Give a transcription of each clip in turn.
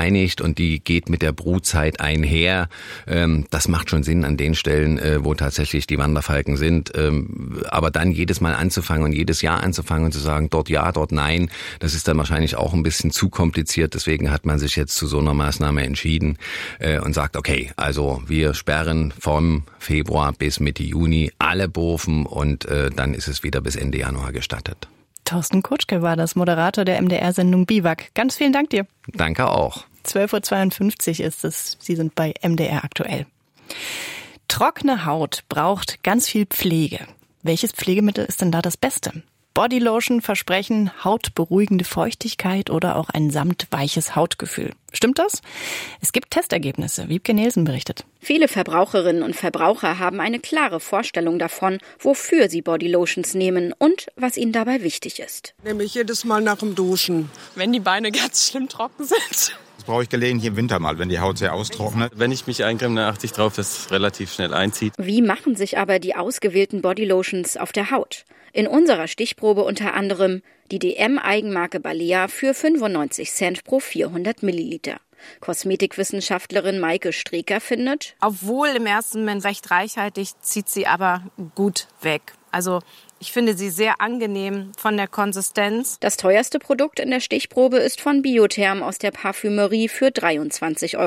gereinigt und die geht mit der Brutzeit einher. Das macht schon Sinn an den Stellen, wo tatsächlich die Wanderfalken sind. Aber dann jedes Mal anzufangen und jedes Jahr anzufangen und zu sagen, dort ja, dort nein, das ist dann wahrscheinlich auch ein bisschen zu kompliziert. Deswegen hat man sich jetzt zu so einer Maßnahme entschieden und sagt, okay, also wir sperren vom Februar bis Mitte Juni alle Burfen und dann ist es wieder bis Ende Januar gestattet. Thorsten Kutschke war das, Moderator der MDR-Sendung Biwak. Ganz vielen Dank dir. Danke auch. 12.52 Uhr ist es. Sie sind bei MDR aktuell. Trockene Haut braucht ganz viel Pflege. Welches Pflegemittel ist denn da das Beste? Bodylotion versprechen hautberuhigende Feuchtigkeit oder auch ein samtweiches Hautgefühl. Stimmt das? Es gibt Testergebnisse. Wiebke Nielsen berichtet. Viele Verbraucherinnen und Verbraucher haben eine klare Vorstellung davon, wofür sie Bodylotions nehmen und was ihnen dabei wichtig ist. Nehme ich jedes Mal nach dem Duschen. Wenn die Beine ganz schlimm trocken sind. Das brauche ich gelegentlich im Winter mal, wenn die Haut sehr austrocknet. Wenn ich mich eincreme, dann achte ich darauf, dass es relativ schnell einzieht. Wie machen sich aber die ausgewählten Bodylotions auf der Haut? In unserer Stichprobe unter anderem die DM-Eigenmarke Balea für 95 Cent pro 400 Milliliter. Kosmetikwissenschaftlerin Maike Streeker findet: Obwohl im ersten Moment recht reichhaltig, zieht sie aber gut weg. Also ich finde sie sehr angenehm von der Konsistenz. Das teuerste Produkt in der Stichprobe ist von Biotherm aus der Parfümerie für 23,99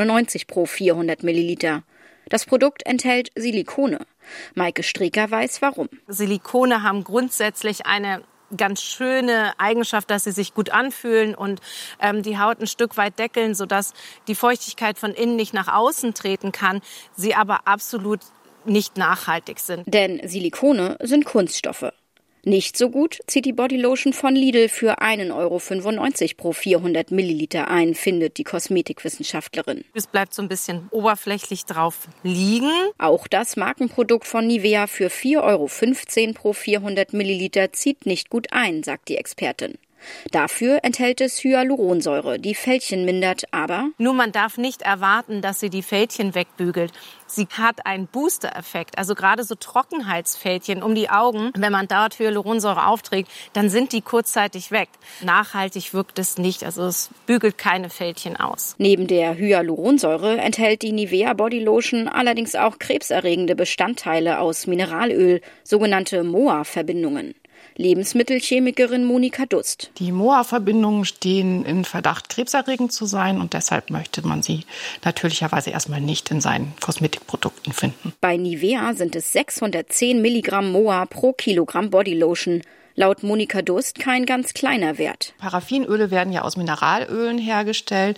€ pro 400 Milliliter. Das Produkt enthält Silikone. Maike Streeker weiß warum. Silikone haben grundsätzlich eine ganz schöne Eigenschaft, dass sie sich gut anfühlen und die Haut ein Stück weit deckeln, sodass die Feuchtigkeit von innen nicht nach außen treten kann, sie aber absolut nicht nachhaltig sind. Denn Silikone sind Kunststoffe. Nicht so gut zieht die Bodylotion von Lidl für 1,95 € pro 400 Milliliter ein, findet die Kosmetikwissenschaftlerin. Es bleibt so ein bisschen oberflächlich drauf liegen. Auch das Markenprodukt von Nivea für 4,15 € pro 400 Milliliter zieht nicht gut ein, sagt die Expertin. Dafür enthält es Hyaluronsäure, die Fältchen mindert, aber... Nur man darf nicht erwarten, dass sie die Fältchen wegbügelt. Sie hat einen Booster-Effekt, also gerade so Trockenheitsfältchen um die Augen. Wenn man dort Hyaluronsäure aufträgt, dann sind die kurzzeitig weg. Nachhaltig wirkt es nicht, also es bügelt keine Fältchen aus. Neben der Hyaluronsäure enthält die Nivea Bodylotion allerdings auch krebserregende Bestandteile aus Mineralöl, sogenannte MOA-Verbindungen. Lebensmittelchemikerin Monika Dust. Die MOA-Verbindungen stehen in Verdacht, krebserregend zu sein und deshalb möchte man sie natürlicherweise erstmal nicht in seinen Kosmetikprodukten finden. Bei Nivea sind es 610 Milligramm MOA pro Kilogramm Bodylotion. Laut Monika Dust kein ganz kleiner Wert. Paraffinöle werden ja aus Mineralölen hergestellt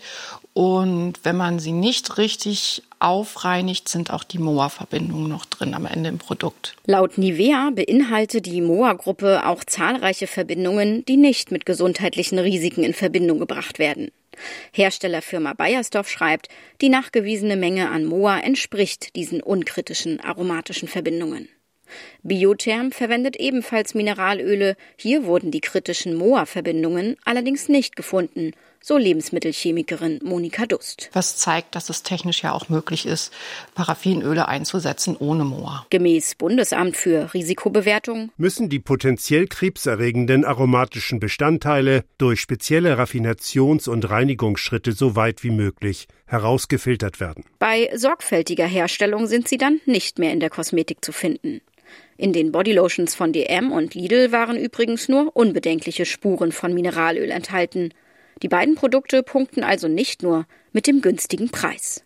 und wenn man sie nicht richtig aufreinigt, sind auch die MOA-Verbindungen noch drin am Ende im Produkt. Laut Nivea beinhaltet die MOA-Gruppe auch zahlreiche Verbindungen, die nicht mit gesundheitlichen Risiken in Verbindung gebracht werden. Herstellerfirma Beiersdorf schreibt, die nachgewiesene Menge an MOA entspricht diesen unkritischen aromatischen Verbindungen. Biotherm verwendet ebenfalls Mineralöle. Hier wurden die kritischen MOA-Verbindungen allerdings nicht gefunden, so Lebensmittelchemikerin Monika Dust. Was zeigt, dass es technisch ja auch möglich ist, Paraffinöle einzusetzen ohne MOA. Gemäß Bundesamt für Risikobewertung müssen die potenziell krebserregenden aromatischen Bestandteile durch spezielle Raffinations- und Reinigungsschritte so weit wie möglich herausgefiltert werden. Bei sorgfältiger Herstellung sind sie dann nicht mehr in der Kosmetik zu finden. In den Bodylotions von DM und Lidl waren übrigens nur unbedenkliche Spuren von Mineralöl enthalten. Die beiden Produkte punkten also nicht nur mit dem günstigen Preis.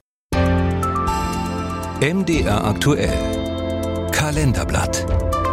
MDR aktuell. Kalenderblatt.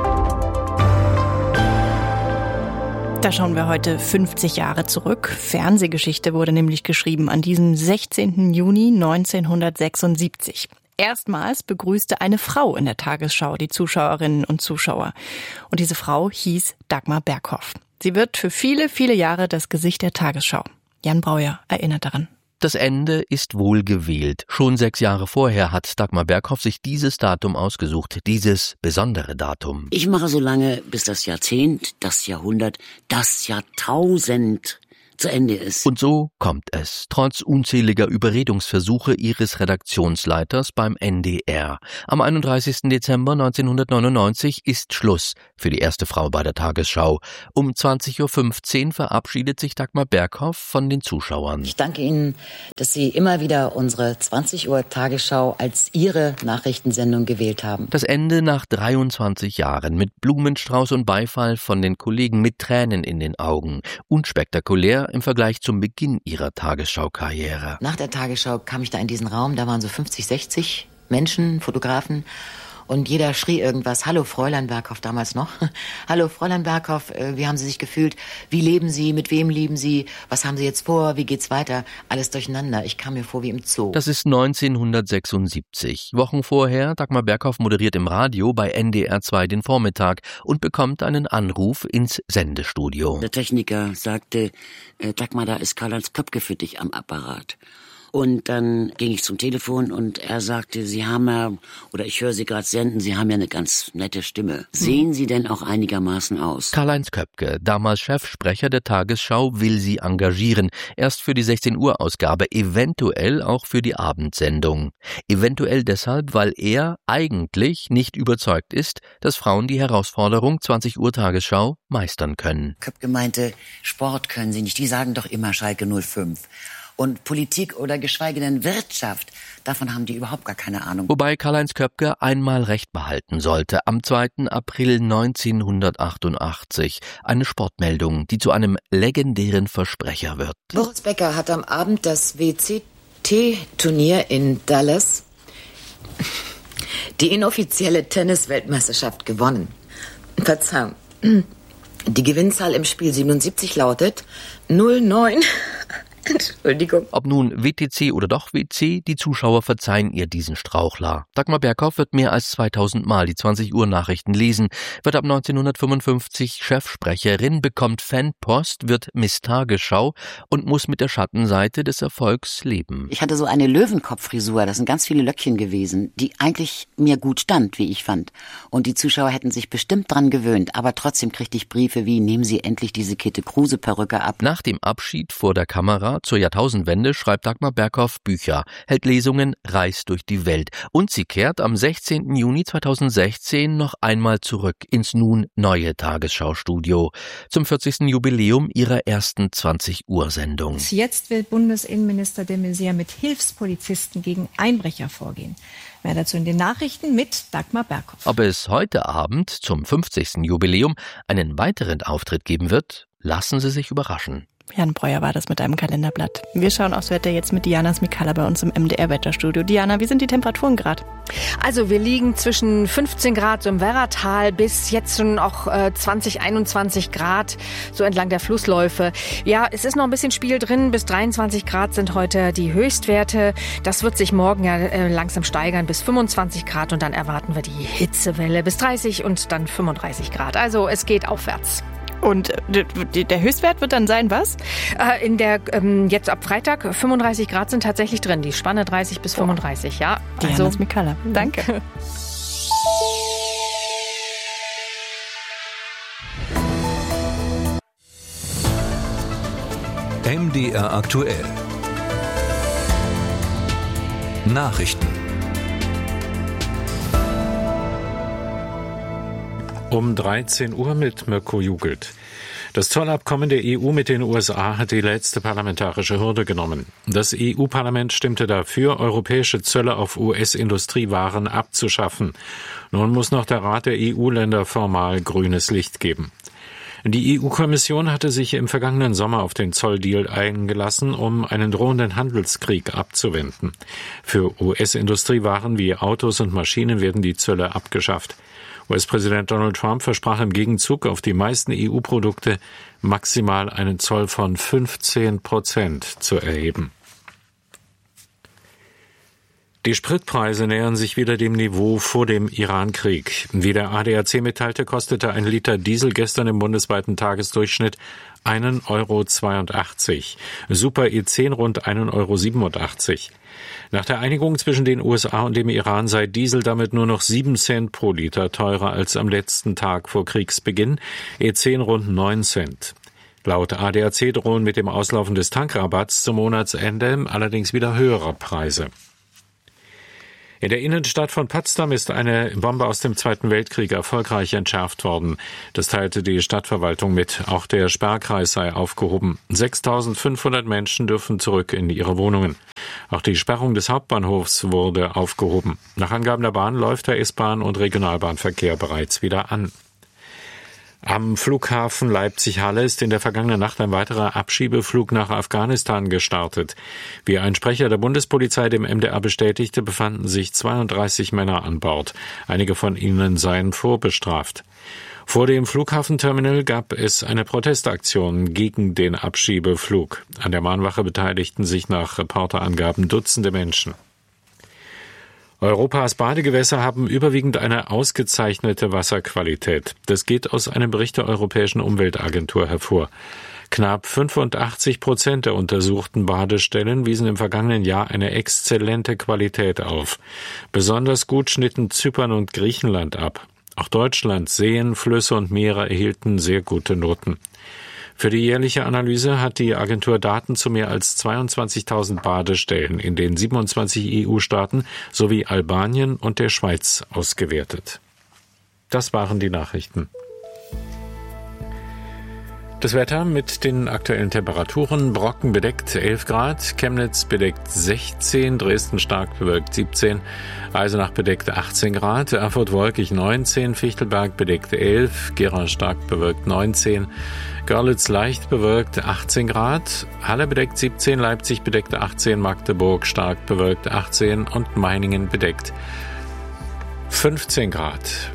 Da schauen wir heute 50 Jahre zurück. Fernsehgeschichte wurde nämlich geschrieben an diesem 16. Juni 1976. Erstmals begrüßte eine Frau in der Tagesschau die Zuschauerinnen und Zuschauer. Und diese Frau hieß Dagmar Berghoff. Sie wird für viele, viele Jahre das Gesicht der Tagesschau. Jan Brauer erinnert daran. Das Ende ist wohl gewählt. Schon 6 Jahre vorher hat Dagmar Berghoff sich dieses Datum ausgesucht, dieses besondere Datum. Ich mache so lange, bis das Jahrzehnt, das Jahrhundert, das Jahrtausend zu Ende ist. Und so kommt es, trotz unzähliger Überredungsversuche ihres Redaktionsleiters beim NDR. Am 31. Dezember 1999 ist Schluss für die erste Frau bei der Tagesschau. Um 20.15 Uhr verabschiedet sich Dagmar Berghoff von den Zuschauern. Ich danke Ihnen, dass Sie immer wieder unsere 20 Uhr Tagesschau als Ihre Nachrichtensendung gewählt haben. Das Ende nach 23 Jahren mit Blumenstrauß und Beifall von den Kollegen mit Tränen in den Augen. Unspektakulär im Vergleich zum Beginn ihrer Tagesschau-Karriere. Nach der Tagesschau kam ich da in diesen Raum, da waren so 50, 60 Menschen, Fotografen. Und jeder schrie irgendwas. Hallo Fräulein Berghoff, damals noch. Hallo Fräulein Berghoff, wie haben Sie sich gefühlt? Wie leben Sie? Mit wem leben Sie? Was haben Sie jetzt vor? Wie geht's weiter? Alles durcheinander. Ich kam mir vor wie im Zoo. Das ist 1976. Wochen vorher, Dagmar Berghoff moderiert im Radio bei NDR 2 den Vormittag und bekommt einen Anruf ins Sendestudio. Der Techniker sagte, Dagmar, da ist Karl-Heinz Köpke für dich am Apparat. Und dann ging ich zum Telefon und er sagte, Sie haben ja, oder ich höre Sie gerade senden, Sie haben ja eine ganz nette Stimme. Sehen Sie denn auch einigermaßen aus? Karl-Heinz Köpke, damals Chefsprecher der Tagesschau, will sie engagieren. Erst für die 16 Uhr Ausgabe, eventuell auch für die Abendsendung. Eventuell deshalb, weil er eigentlich nicht überzeugt ist, dass Frauen die Herausforderung 20 Uhr Tagesschau meistern können. Köpke meinte, Sport können Sie nicht, die sagen doch immer Schalke 05. Und Politik oder geschweige denn Wirtschaft, davon haben die überhaupt gar keine Ahnung. Wobei Karl-Heinz Köpke einmal recht behalten sollte. Am 2. April 1988. Eine Sportmeldung, die zu einem legendären Versprecher wird. Boris Becker hat am Abend das WCT-Turnier in Dallas, die inoffizielle Tennis-Weltmeisterschaft, gewonnen. Verzeihung. Die Gewinnzahl im Spiel 77 lautet 09... Entschuldigung. Ob nun WTC oder doch WC, die Zuschauer verzeihen ihr diesen Strauchler. Dagmar Berghoff wird mehr als 2000 Mal die 20 Uhr Nachrichten lesen, wird ab 1955 Chefsprecherin, bekommt Fanpost, wird Miss Tagesschau und muss mit der Schattenseite des Erfolgs leben. Ich hatte so eine Löwenkopffrisur, das sind ganz viele Löckchen gewesen, die eigentlich mir gut stand, wie ich fand. Und die Zuschauer hätten sich bestimmt dran gewöhnt, aber trotzdem kriegte ich Briefe wie, nehmen Sie endlich diese Käthe-Kruse-Perücke ab. Nach dem Abschied vor der Kamera zur Jahrtausendwende schreibt Dagmar Berghoff Bücher, hält Lesungen, reist durch die Welt. Und sie kehrt am 16. Juni 2016 noch einmal zurück ins nun neue Tagesschau-Studio zum 40. Jubiläum ihrer ersten 20-Uhr-Sendung. Jetzt will Bundesinnenminister de Maizière mit Hilfspolizisten gegen Einbrecher vorgehen. Mehr dazu in den Nachrichten mit Dagmar Berghoff. Ob es heute Abend zum 50. Jubiläum einen weiteren Auftritt geben wird, lassen Sie sich überraschen. Jan Breuer war das mit einem Kalenderblatt. Wir schauen aufs Wetter jetzt mit Diana Smikala bei uns im MDR-Wetterstudio. Diana, wie sind die Temperaturen gerade? Also wir liegen zwischen 15 Grad so im Werratal bis jetzt schon auch 20, 21 Grad so entlang der Flussläufe. Ja, es ist noch ein bisschen Spiel drin. Bis 23 Grad sind heute die Höchstwerte. Das wird sich morgen ja langsam steigern bis 25 Grad und dann erwarten wir die Hitzewelle bis 30 und dann 35 Grad. Also es geht aufwärts. Und der Höchstwert wird dann sein, was? Jetzt ab Freitag 35 Grad sind tatsächlich drin. Die Spanne 30 bis 35, ja. Diana Smikala. Danke. MDR aktuell. Nachrichten. Um 13 Uhr mit Mirko Jugelt. Das Zollabkommen der EU mit den USA hat die letzte parlamentarische Hürde genommen. Das EU-Parlament stimmte dafür, europäische Zölle auf US-Industriewaren abzuschaffen. Nun muss noch der Rat der EU-Länder formal grünes Licht geben. Die EU-Kommission hatte sich im vergangenen Sommer auf den Zolldeal eingelassen, um einen drohenden Handelskrieg abzuwenden. Für US-Industriewaren wie Autos und Maschinen werden die Zölle abgeschafft. US-Präsident Donald Trump versprach im Gegenzug auf die meisten EU-Produkte maximal einen Zoll von 15% zu erheben. Die Spritpreise nähern sich wieder dem Niveau vor dem Iran-Krieg. Wie der ADAC mitteilte, kostete ein Liter Diesel gestern im bundesweiten Tagesdurchschnitt 1,82 €. Super E10 rund 1,87 €. Nach der Einigung zwischen den USA und dem Iran sei Diesel damit nur noch 7 Cent pro Liter teurer als am letzten Tag vor Kriegsbeginn, E10 rund 9 Cent. Laut ADAC drohen mit dem Auslaufen des Tankrabatts zum Monatsende allerdings wieder höhere Preise. In der Innenstadt von Potsdam ist eine Bombe aus dem Zweiten Weltkrieg erfolgreich entschärft worden. Das teilte die Stadtverwaltung mit. Auch der Sperrkreis sei aufgehoben. 6.500 Menschen dürfen zurück in ihre Wohnungen. Auch die Sperrung des Hauptbahnhofs wurde aufgehoben. Nach Angaben der Bahn läuft der S-Bahn- und Regionalbahnverkehr bereits wieder an. Am Flughafen Leipzig-Halle ist in der vergangenen Nacht ein weiterer Abschiebeflug nach Afghanistan gestartet. Wie ein Sprecher der Bundespolizei dem MDR bestätigte, befanden sich 32 Männer an Bord. Einige von ihnen seien vorbestraft. Vor dem Flughafenterminal gab es eine Protestaktion gegen den Abschiebeflug. An der Mahnwache beteiligten sich nach Reporterangaben Dutzende Menschen. Europas Badegewässer haben überwiegend eine ausgezeichnete Wasserqualität. Das geht aus einem Bericht der Europäischen Umweltagentur hervor. Knapp 85% der untersuchten Badestellen wiesen im vergangenen Jahr eine exzellente Qualität auf. Besonders gut schnitten Zypern und Griechenland ab. Auch Deutschland, Seen, Flüsse und Meere erhielten sehr gute Noten. Für die jährliche Analyse hat die Agentur Daten zu mehr als 22.000 Badestellen in den 27 EU-Staaten sowie Albanien und der Schweiz ausgewertet. Das waren die Nachrichten. Das Wetter mit den aktuellen Temperaturen: Brocken bedeckt 11 Grad, Chemnitz bedeckt 16, Dresden stark bewölkt 17, Eisenach bedeckt 18 Grad, Erfurt wolkig 19, Fichtelberg bedeckt 11, Gera stark bewölkt 19, Görlitz leicht bewölkt 18 Grad, Halle bedeckt 17, Leipzig bedeckt 18, Magdeburg stark bewölkt 18 und Meiningen bedeckt 15 Grad.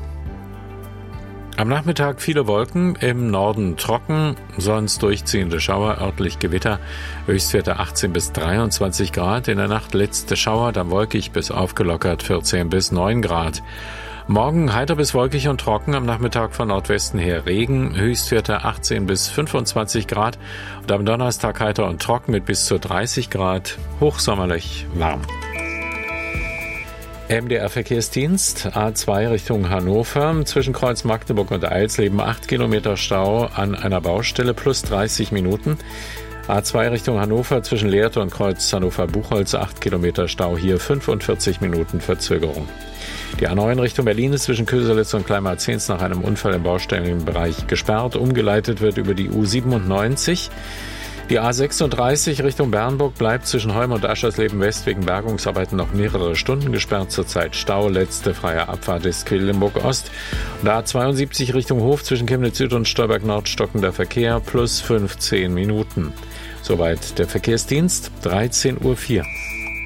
Am Nachmittag viele Wolken, im Norden trocken, sonst durchziehende Schauer, örtlich Gewitter, Höchstwerte 18 bis 23 Grad, in der Nacht letzte Schauer, dann wolkig bis aufgelockert 14 bis 9 Grad. Morgen heiter bis wolkig und trocken, am Nachmittag von Nordwesten her Regen, Höchstwerte 18 bis 25 Grad und am Donnerstag heiter und trocken mit bis zu 30 Grad, hochsommerlich warm. MDR Verkehrsdienst, A2 Richtung Hannover, zwischen Kreuz Magdeburg und Eilsleben 8 Kilometer Stau an einer Baustelle plus 30 Minuten. A2 Richtung Hannover, zwischen Lehrte und Kreuz Hannover-Buchholz 8 Kilometer Stau, hier 45 Minuten Verzögerung. Die A9 Richtung Berlin ist zwischen Köselitz und Kleinmarzens nach einem Unfall im Baustellenbereich gesperrt. Umgeleitet wird über die U97. Die A36 Richtung Bernburg bleibt zwischen Holm und Aschersleben West wegen Bergungsarbeiten noch mehrere Stunden gesperrt. Zurzeit Stau. Letzte freie Abfahrt ist Quedlinburg Ost. Und A72 Richtung Hof zwischen Chemnitz Süd und Stolberg Nord stockender Verkehr plus 15 Minuten. Soweit der Verkehrsdienst, 13:04 Uhr.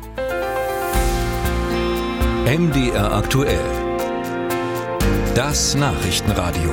MDR aktuell. Das Nachrichtenradio.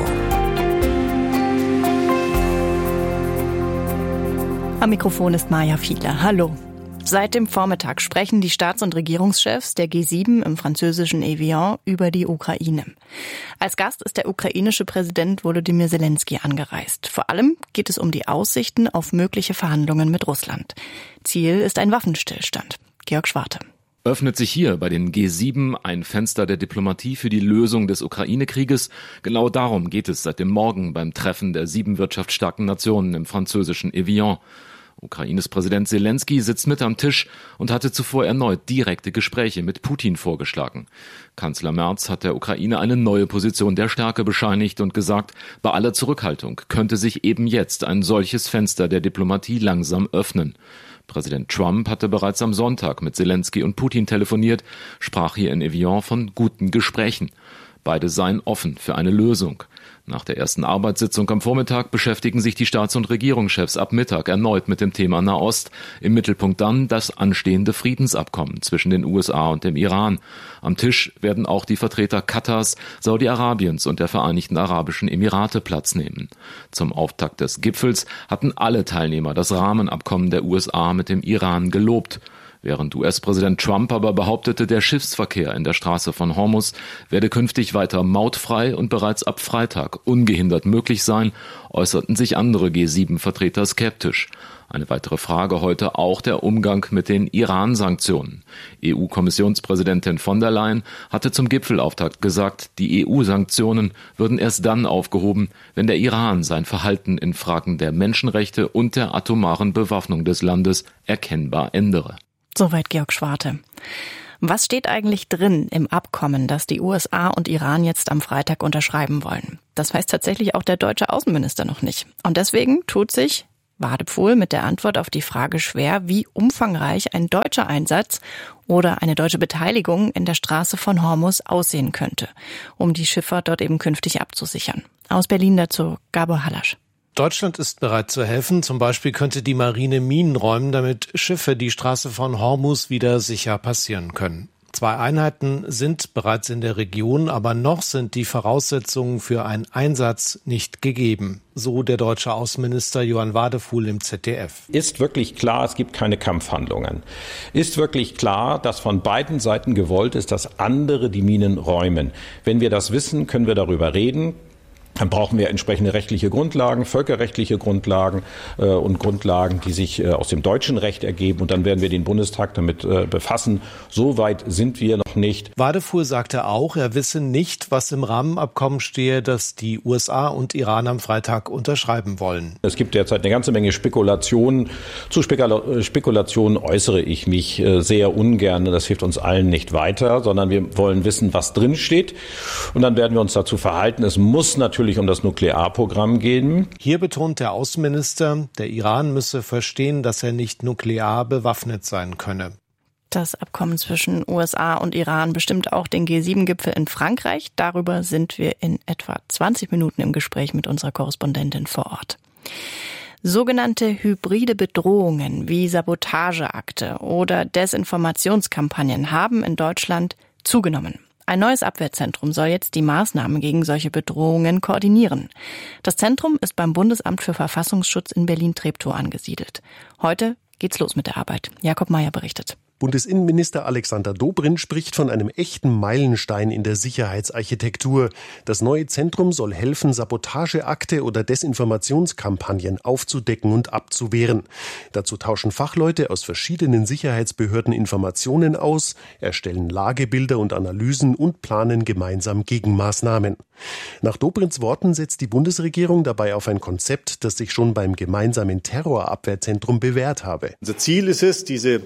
Am Mikrofon ist Maja Fiedler. Hallo. Seit dem Vormittag sprechen die Staats- und Regierungschefs der G7 im französischen Evian über die Ukraine. Als Gast ist der ukrainische Präsident Volodymyr Zelensky angereist. Vor allem geht es um die Aussichten auf mögliche Verhandlungen mit Russland. Ziel ist ein Waffenstillstand. Georg Schwarte. Öffnet sich hier bei den G7 ein Fenster der Diplomatie für die Lösung des Ukraine-Krieges? Genau darum geht es seit dem Morgen beim Treffen der 7 wirtschaftsstarken Nationen im französischen Evian. Ukraines Präsident Zelensky sitzt mit am Tisch und hatte zuvor erneut direkte Gespräche mit Putin vorgeschlagen. Kanzler Merz hat der Ukraine eine neue Position der Stärke bescheinigt und gesagt, bei aller Zurückhaltung könnte sich eben jetzt ein solches Fenster der Diplomatie langsam öffnen. Präsident Trump hatte bereits am Sonntag mit Zelensky und Putin telefoniert, sprach hier in Evian von guten Gesprächen. Beide seien offen für eine Lösung. Nach der ersten Arbeitssitzung am Vormittag beschäftigen sich die Staats- und Regierungschefs ab Mittag erneut mit dem Thema Nahost. Im Mittelpunkt dann das anstehende Friedensabkommen zwischen den USA und dem Iran. Am Tisch werden auch die Vertreter Katars, Saudi-Arabiens und der Vereinigten Arabischen Emirate Platz nehmen. Zum Auftakt des Gipfels hatten alle Teilnehmer das Rahmenabkommen der USA mit dem Iran gelobt. Während US-Präsident Trump aber behauptete, der Schiffsverkehr in der Straße von Hormuz werde künftig weiter mautfrei und bereits ab Freitag ungehindert möglich sein, äußerten sich andere G7-Vertreter skeptisch. Eine weitere Frage heute auch der Umgang mit den Iran-Sanktionen. EU-Kommissionspräsidentin von der Leyen hatte zum Gipfelauftakt gesagt, die EU-Sanktionen würden erst dann aufgehoben, wenn der Iran sein Verhalten in Fragen der Menschenrechte und der atomaren Bewaffnung des Landes erkennbar ändere. Soweit Georg Schwarte. Was steht eigentlich drin im Abkommen, das die USA und Iran jetzt am Freitag unterschreiben wollen? Das weiß tatsächlich auch der deutsche Außenminister noch nicht. Und deswegen tut sich Wadepfuhl mit der Antwort auf die Frage schwer, wie umfangreich ein deutscher Einsatz oder eine deutsche Beteiligung in der Straße von Hormuz aussehen könnte, um die Schifffahrt dort eben künftig abzusichern. Aus Berlin dazu Gabor Halasch. Deutschland ist bereit zu helfen. Zum Beispiel könnte die Marine Minen räumen, damit Schiffe die Straße von Hormuz wieder sicher passieren können. 2 Einheiten sind bereits in der Region, aber noch sind die Voraussetzungen für einen Einsatz nicht gegeben. So der deutsche Außenminister Johann Wadepfuhl im ZDF. Ist wirklich klar, es gibt keine Kampfhandlungen. Ist wirklich klar, dass von beiden Seiten gewollt ist, dass andere die Minen räumen. Wenn wir das wissen, können wir darüber reden. Dann brauchen wir entsprechende rechtliche Grundlagen, völkerrechtliche Grundlagen und Grundlagen, die sich aus dem deutschen Recht ergeben. Und dann werden wir den Bundestag damit befassen. So weit sind wir noch nicht. Wadepfuhl sagte auch, er wisse nicht, was im Rahmenabkommen stehe, das die USA und Iran am Freitag unterschreiben wollen. Es gibt derzeit eine ganze Menge Spekulationen. Zu Spekulationen äußere ich mich sehr ungern. Das hilft uns allen nicht weiter, sondern wir wollen wissen, was drin steht. Und dann werden wir uns dazu verhalten. Es muss natürlich um das Nuklearprogramm gehen. Hier betont der Außenminister, der Iran müsse verstehen, dass er nicht nuklear bewaffnet sein könne. Das Abkommen zwischen USA und Iran bestimmt auch den G7-Gipfel in Frankreich. Darüber sind wir in etwa 20 Minuten im Gespräch mit unserer Korrespondentin vor Ort. Sogenannte hybride Bedrohungen wie Sabotageakte oder Desinformationskampagnen haben in Deutschland zugenommen. Ein neues Abwehrzentrum soll jetzt die Maßnahmen gegen solche Bedrohungen koordinieren. Das Zentrum ist beim Bundesamt für Verfassungsschutz in Berlin-Treptow angesiedelt. Heute geht's los mit der Arbeit. Jakob Mayer berichtet. Bundesinnenminister Alexander Dobrindt spricht von einem echten Meilenstein in der Sicherheitsarchitektur. Das neue Zentrum soll helfen, Sabotageakte oder Desinformationskampagnen aufzudecken und abzuwehren. Dazu tauschen Fachleute aus verschiedenen Sicherheitsbehörden Informationen aus, erstellen Lagebilder und Analysen und planen gemeinsam Gegenmaßnahmen. Nach Dobrindts Worten setzt die Bundesregierung dabei auf ein Konzept, das sich schon beim gemeinsamen Terrorabwehrzentrum bewährt habe. Unser Ziel ist es, diese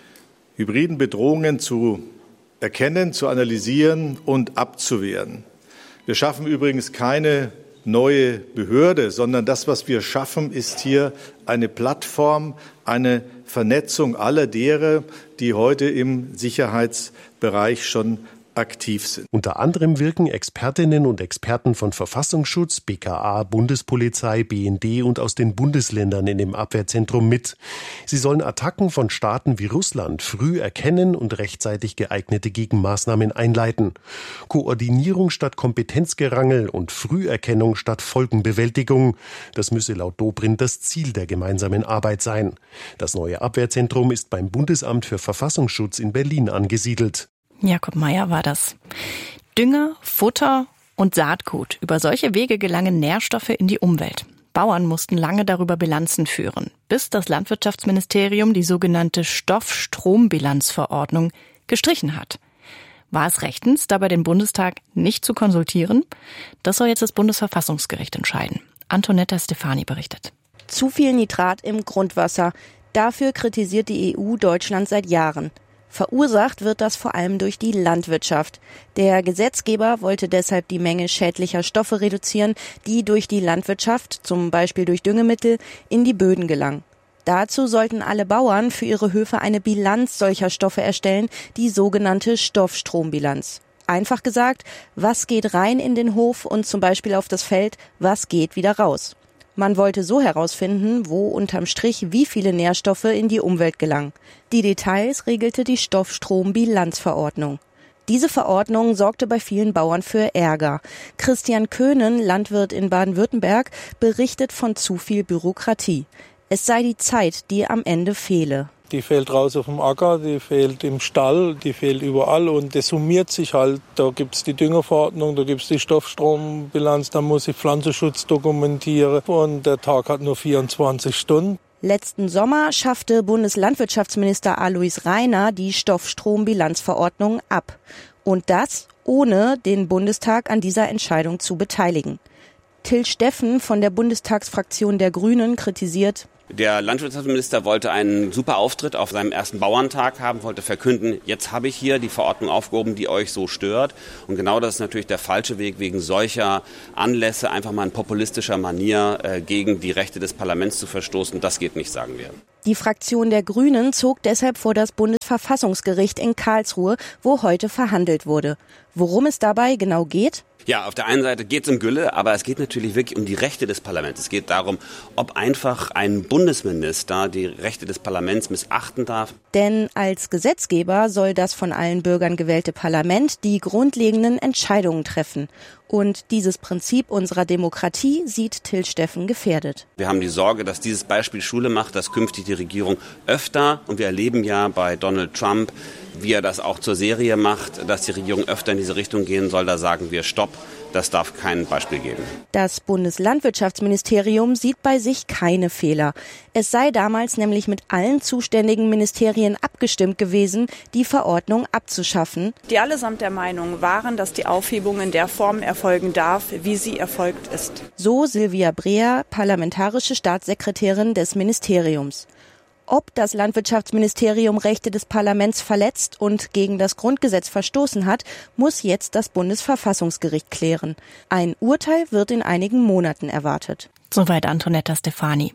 hybriden Bedrohungen zu erkennen, zu analysieren und abzuwehren. Wir schaffen übrigens keine neue Behörde, sondern das, was wir schaffen, ist hier eine Plattform, eine Vernetzung aller derer, die heute im Sicherheitsbereich schon aktiv sind. Unter anderem wirken Expertinnen und Experten von Verfassungsschutz, BKA, Bundespolizei, BND und aus den Bundesländern in dem Abwehrzentrum mit. Sie sollen Attacken von Staaten wie Russland früh erkennen und rechtzeitig geeignete Gegenmaßnahmen einleiten. Koordinierung statt Kompetenzgerangel und Früherkennung statt Folgenbewältigung. Das müsse laut Dobrindt das Ziel der gemeinsamen Arbeit sein. Das neue Abwehrzentrum ist beim Bundesamt für Verfassungsschutz in Berlin angesiedelt. Jakob Mayer war das. Dünger, Futter und Saatgut. Über solche Wege gelangen Nährstoffe in die Umwelt. Bauern mussten lange darüber Bilanzen führen, bis das Landwirtschaftsministerium die sogenannte Stoffstrombilanzverordnung gestrichen hat. War es rechtens, dabei den Bundestag nicht zu konsultieren? Das soll jetzt das Bundesverfassungsgericht entscheiden. Antonetta Stefani berichtet. Zu viel Nitrat im Grundwasser. Dafür kritisiert die EU Deutschland seit Jahren. Verursacht wird das vor allem durch die Landwirtschaft. Der Gesetzgeber wollte deshalb die Menge schädlicher Stoffe reduzieren, die durch die Landwirtschaft, zum Beispiel durch Düngemittel, in die Böden gelangen. Dazu sollten alle Bauern für ihre Höfe eine Bilanz solcher Stoffe erstellen, die sogenannte Stoffstrombilanz. Einfach gesagt, was geht rein in den Hof und zum Beispiel auf das Feld, was geht wieder raus. Man wollte so herausfinden, wo unterm Strich wie viele Nährstoffe in die Umwelt gelangen. Die Details regelte die Stoffstrombilanzverordnung. Diese Verordnung sorgte bei vielen Bauern für Ärger. Christian Köhnen, Landwirt in Baden-Württemberg, berichtet von zu viel Bürokratie. Es sei die Zeit, die am Ende fehle. Die fehlt raus auf dem Acker, die fehlt im Stall, die fehlt überall und das summiert sich halt. Da gibt's die Düngerverordnung, da gibt's die Stoffstrombilanz, da muss ich Pflanzenschutz dokumentieren und der Tag hat nur 24 Stunden. Letzten Sommer schaffte Bundeslandwirtschaftsminister Alois Rainer die Stoffstrombilanzverordnung ab. Und das, ohne den Bundestag an dieser Entscheidung zu beteiligen. Till Steffen von der Bundestagsfraktion der Grünen kritisiert: Der Landwirtschaftsminister wollte einen super Auftritt auf seinem ersten Bauerntag haben, wollte verkünden, jetzt habe ich hier die Verordnung aufgehoben, die euch so stört. Und genau das ist natürlich der falsche Weg, wegen solcher Anlässe einfach mal in populistischer Manier gegen die Rechte des Parlaments zu verstoßen. Das geht nicht, sagen wir. Die Fraktion der Grünen zog deshalb vor das Bundesverfassungsgericht in Karlsruhe, wo heute verhandelt wurde. Worum es dabei genau geht? Ja, auf der einen Seite geht es um Gülle, aber es geht natürlich wirklich um die Rechte des Parlaments. Es geht darum, ob einfach ein Bundesminister die Rechte des Parlaments missachten darf. Denn als Gesetzgeber soll das von allen Bürgern gewählte Parlament die grundlegenden Entscheidungen treffen. Und dieses Prinzip unserer Demokratie sieht Till Steffen gefährdet. Wir haben die Sorge, dass dieses Beispiel Schule macht, dass künftig die Regierung öfter, und wir erleben ja bei Donald Trump, wie er das auch zur Serie macht, dass die Regierung öfter in diese Richtung gehen soll. Da sagen wir Stopp, das darf kein Beispiel geben. Das Bundeslandwirtschaftsministerium sieht bei sich keine Fehler. Es sei damals nämlich mit allen zuständigen Ministerien abgestimmt gewesen, die Verordnung abzuschaffen. Die allesamt der Meinung waren, dass die Aufhebung in der Form erfolgen darf, wie sie erfolgt ist. So Silvia Breer, parlamentarische Staatssekretärin des Ministeriums. Ob das Landwirtschaftsministerium Rechte des Parlaments verletzt und gegen das Grundgesetz verstoßen hat, muss jetzt das Bundesverfassungsgericht klären. Ein Urteil wird in einigen Monaten erwartet. Soweit Antonetta Stefani.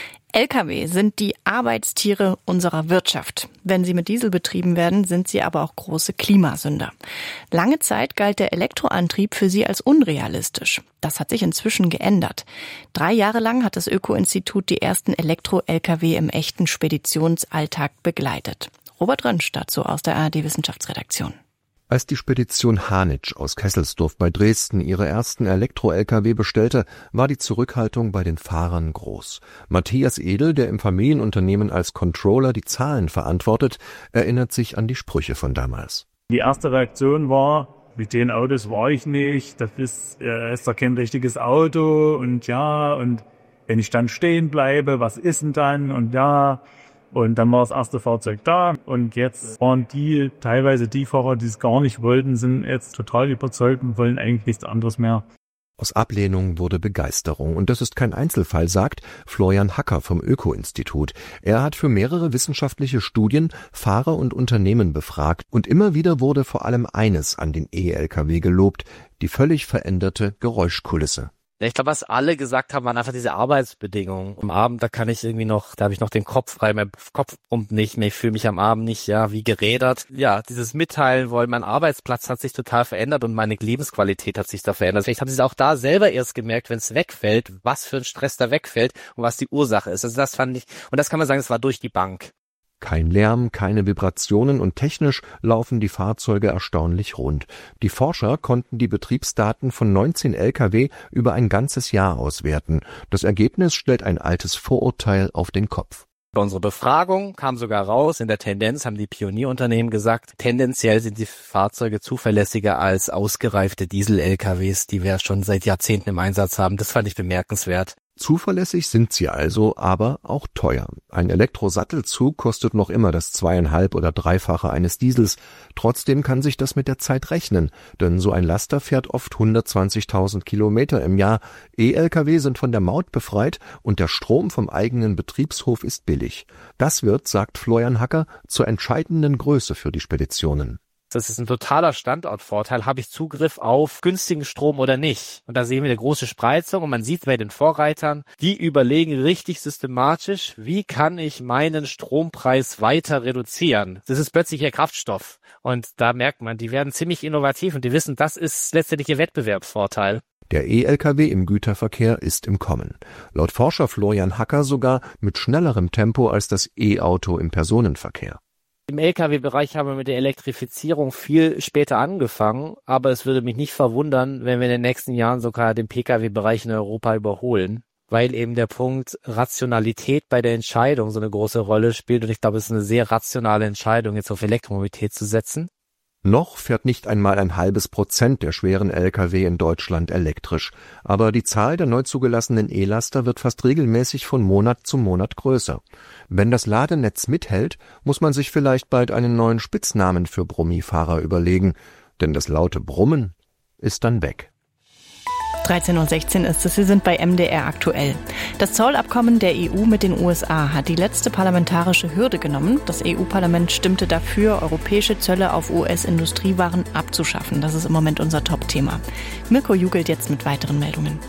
Lkw sind die Arbeitstiere unserer Wirtschaft. Wenn sie mit Diesel betrieben werden, sind sie aber auch große Klimasünder. Lange Zeit galt der Elektroantrieb für sie als unrealistisch. Das hat sich inzwischen geändert. 3 Jahre lang hat das Öko-Institut die ersten Elektro-Lkw im echten Speditionsalltag begleitet. Robert Rönsch dazu aus der ARD-Wissenschaftsredaktion. Als die Spedition Hanitsch aus Kesselsdorf bei Dresden ihre ersten Elektro-Lkw bestellte, war die Zurückhaltung bei den Fahrern groß. Matthias Edel, der im Familienunternehmen als Controller die Zahlen verantwortet, erinnert sich an die Sprüche von damals. Die erste Reaktion war: Mit den Autos war ich nicht, das ist doch kein richtiges Auto und ja, und wenn ich dann stehen bleibe, was ist denn dann und ja. Und dann war das erste Fahrzeug da und jetzt waren teilweise die Fahrer, die es gar nicht wollten, sind jetzt total überzeugt und wollen eigentlich nichts anderes mehr. Aus Ablehnung wurde Begeisterung. Und das ist kein Einzelfall, sagt Florian Hacker vom Öko-Institut. Er hat für mehrere wissenschaftliche Studien Fahrer und Unternehmen befragt. Und immer wieder wurde vor allem eines an den E-Lkw gelobt: die völlig veränderte Geräuschkulisse. Ich glaube, was alle gesagt haben, waren einfach diese Arbeitsbedingungen. Am Abend, da habe ich noch den Kopf frei, mein Kopf pumpt nicht mehr, ich fühle mich am Abend nicht, wie gerädert. Ja, dieses Mitteilen wollen, mein Arbeitsplatz hat sich total verändert und meine Lebensqualität hat sich da verändert. Vielleicht haben sie es auch da selber erst gemerkt, wenn es wegfällt, was für ein Stress da wegfällt und was die Ursache ist. Also das fand ich, und das kann man sagen, das war durch die Bank. Kein Lärm, keine Vibrationen und technisch laufen die Fahrzeuge erstaunlich rund. Die Forscher konnten die Betriebsdaten von 19 Lkw über ein ganzes Jahr auswerten. Das Ergebnis stellt ein altes Vorurteil auf den Kopf. Bei unserer Befragung kam sogar raus, in der Tendenz haben die Pionierunternehmen gesagt, tendenziell sind die Fahrzeuge zuverlässiger als ausgereifte Diesel-LKWs, die wir schon seit Jahrzehnten im Einsatz haben. Das fand ich bemerkenswert. Zuverlässig sind sie also, aber auch teuer. Ein Elektrosattelzug kostet noch immer das 2,5- oder 3-fache eines Diesels. Trotzdem kann sich das mit der Zeit rechnen, denn so ein Laster fährt oft 120.000 Kilometer im Jahr. E-Lkw sind von der Maut befreit und der Strom vom eigenen Betriebshof ist billig. Das wird, sagt Florian Hacker, zur entscheidenden Größe für die Speditionen. Das ist ein totaler Standortvorteil. Habe ich Zugriff auf günstigen Strom oder nicht? Und da sehen wir eine große Spreizung und man sieht bei den Vorreitern, die überlegen richtig systematisch, wie kann ich meinen Strompreis weiter reduzieren? Das ist plötzlich ihr Kraftstoff. Und da merkt man, die werden ziemlich innovativ und die wissen, das ist letztendlich ihr Wettbewerbsvorteil. Der E-Lkw im Güterverkehr ist im Kommen. Laut Forscher Florian Hacker sogar mit schnellerem Tempo als das E-Auto im Personenverkehr. Im Lkw-Bereich haben wir mit der Elektrifizierung viel später angefangen, aber es würde mich nicht verwundern, wenn wir in den nächsten Jahren sogar den Pkw-Bereich in Europa überholen, weil eben der Punkt Rationalität bei der Entscheidung so eine große Rolle spielt und ich glaube, es ist eine sehr rationale Entscheidung, jetzt auf Elektromobilität zu setzen. Noch fährt nicht einmal 0,5% der schweren Lkw in Deutschland elektrisch. Aber die Zahl der neu zugelassenen E-Laster wird fast regelmäßig von Monat zu Monat größer. Wenn das Ladenetz mithält, muss man sich vielleicht bald einen neuen Spitznamen für Brummifahrer überlegen. Denn das laute Brummen ist dann weg. 13:16 ist es, Sie sind bei MDR aktuell. Das Zollabkommen der EU mit den USA hat die letzte parlamentarische Hürde genommen. Das EU-Parlament stimmte dafür, europäische Zölle auf US-Industriewaren abzuschaffen. Das ist im Moment unser Top-Thema. Mirko Jugelt jetzt mit weiteren Meldungen.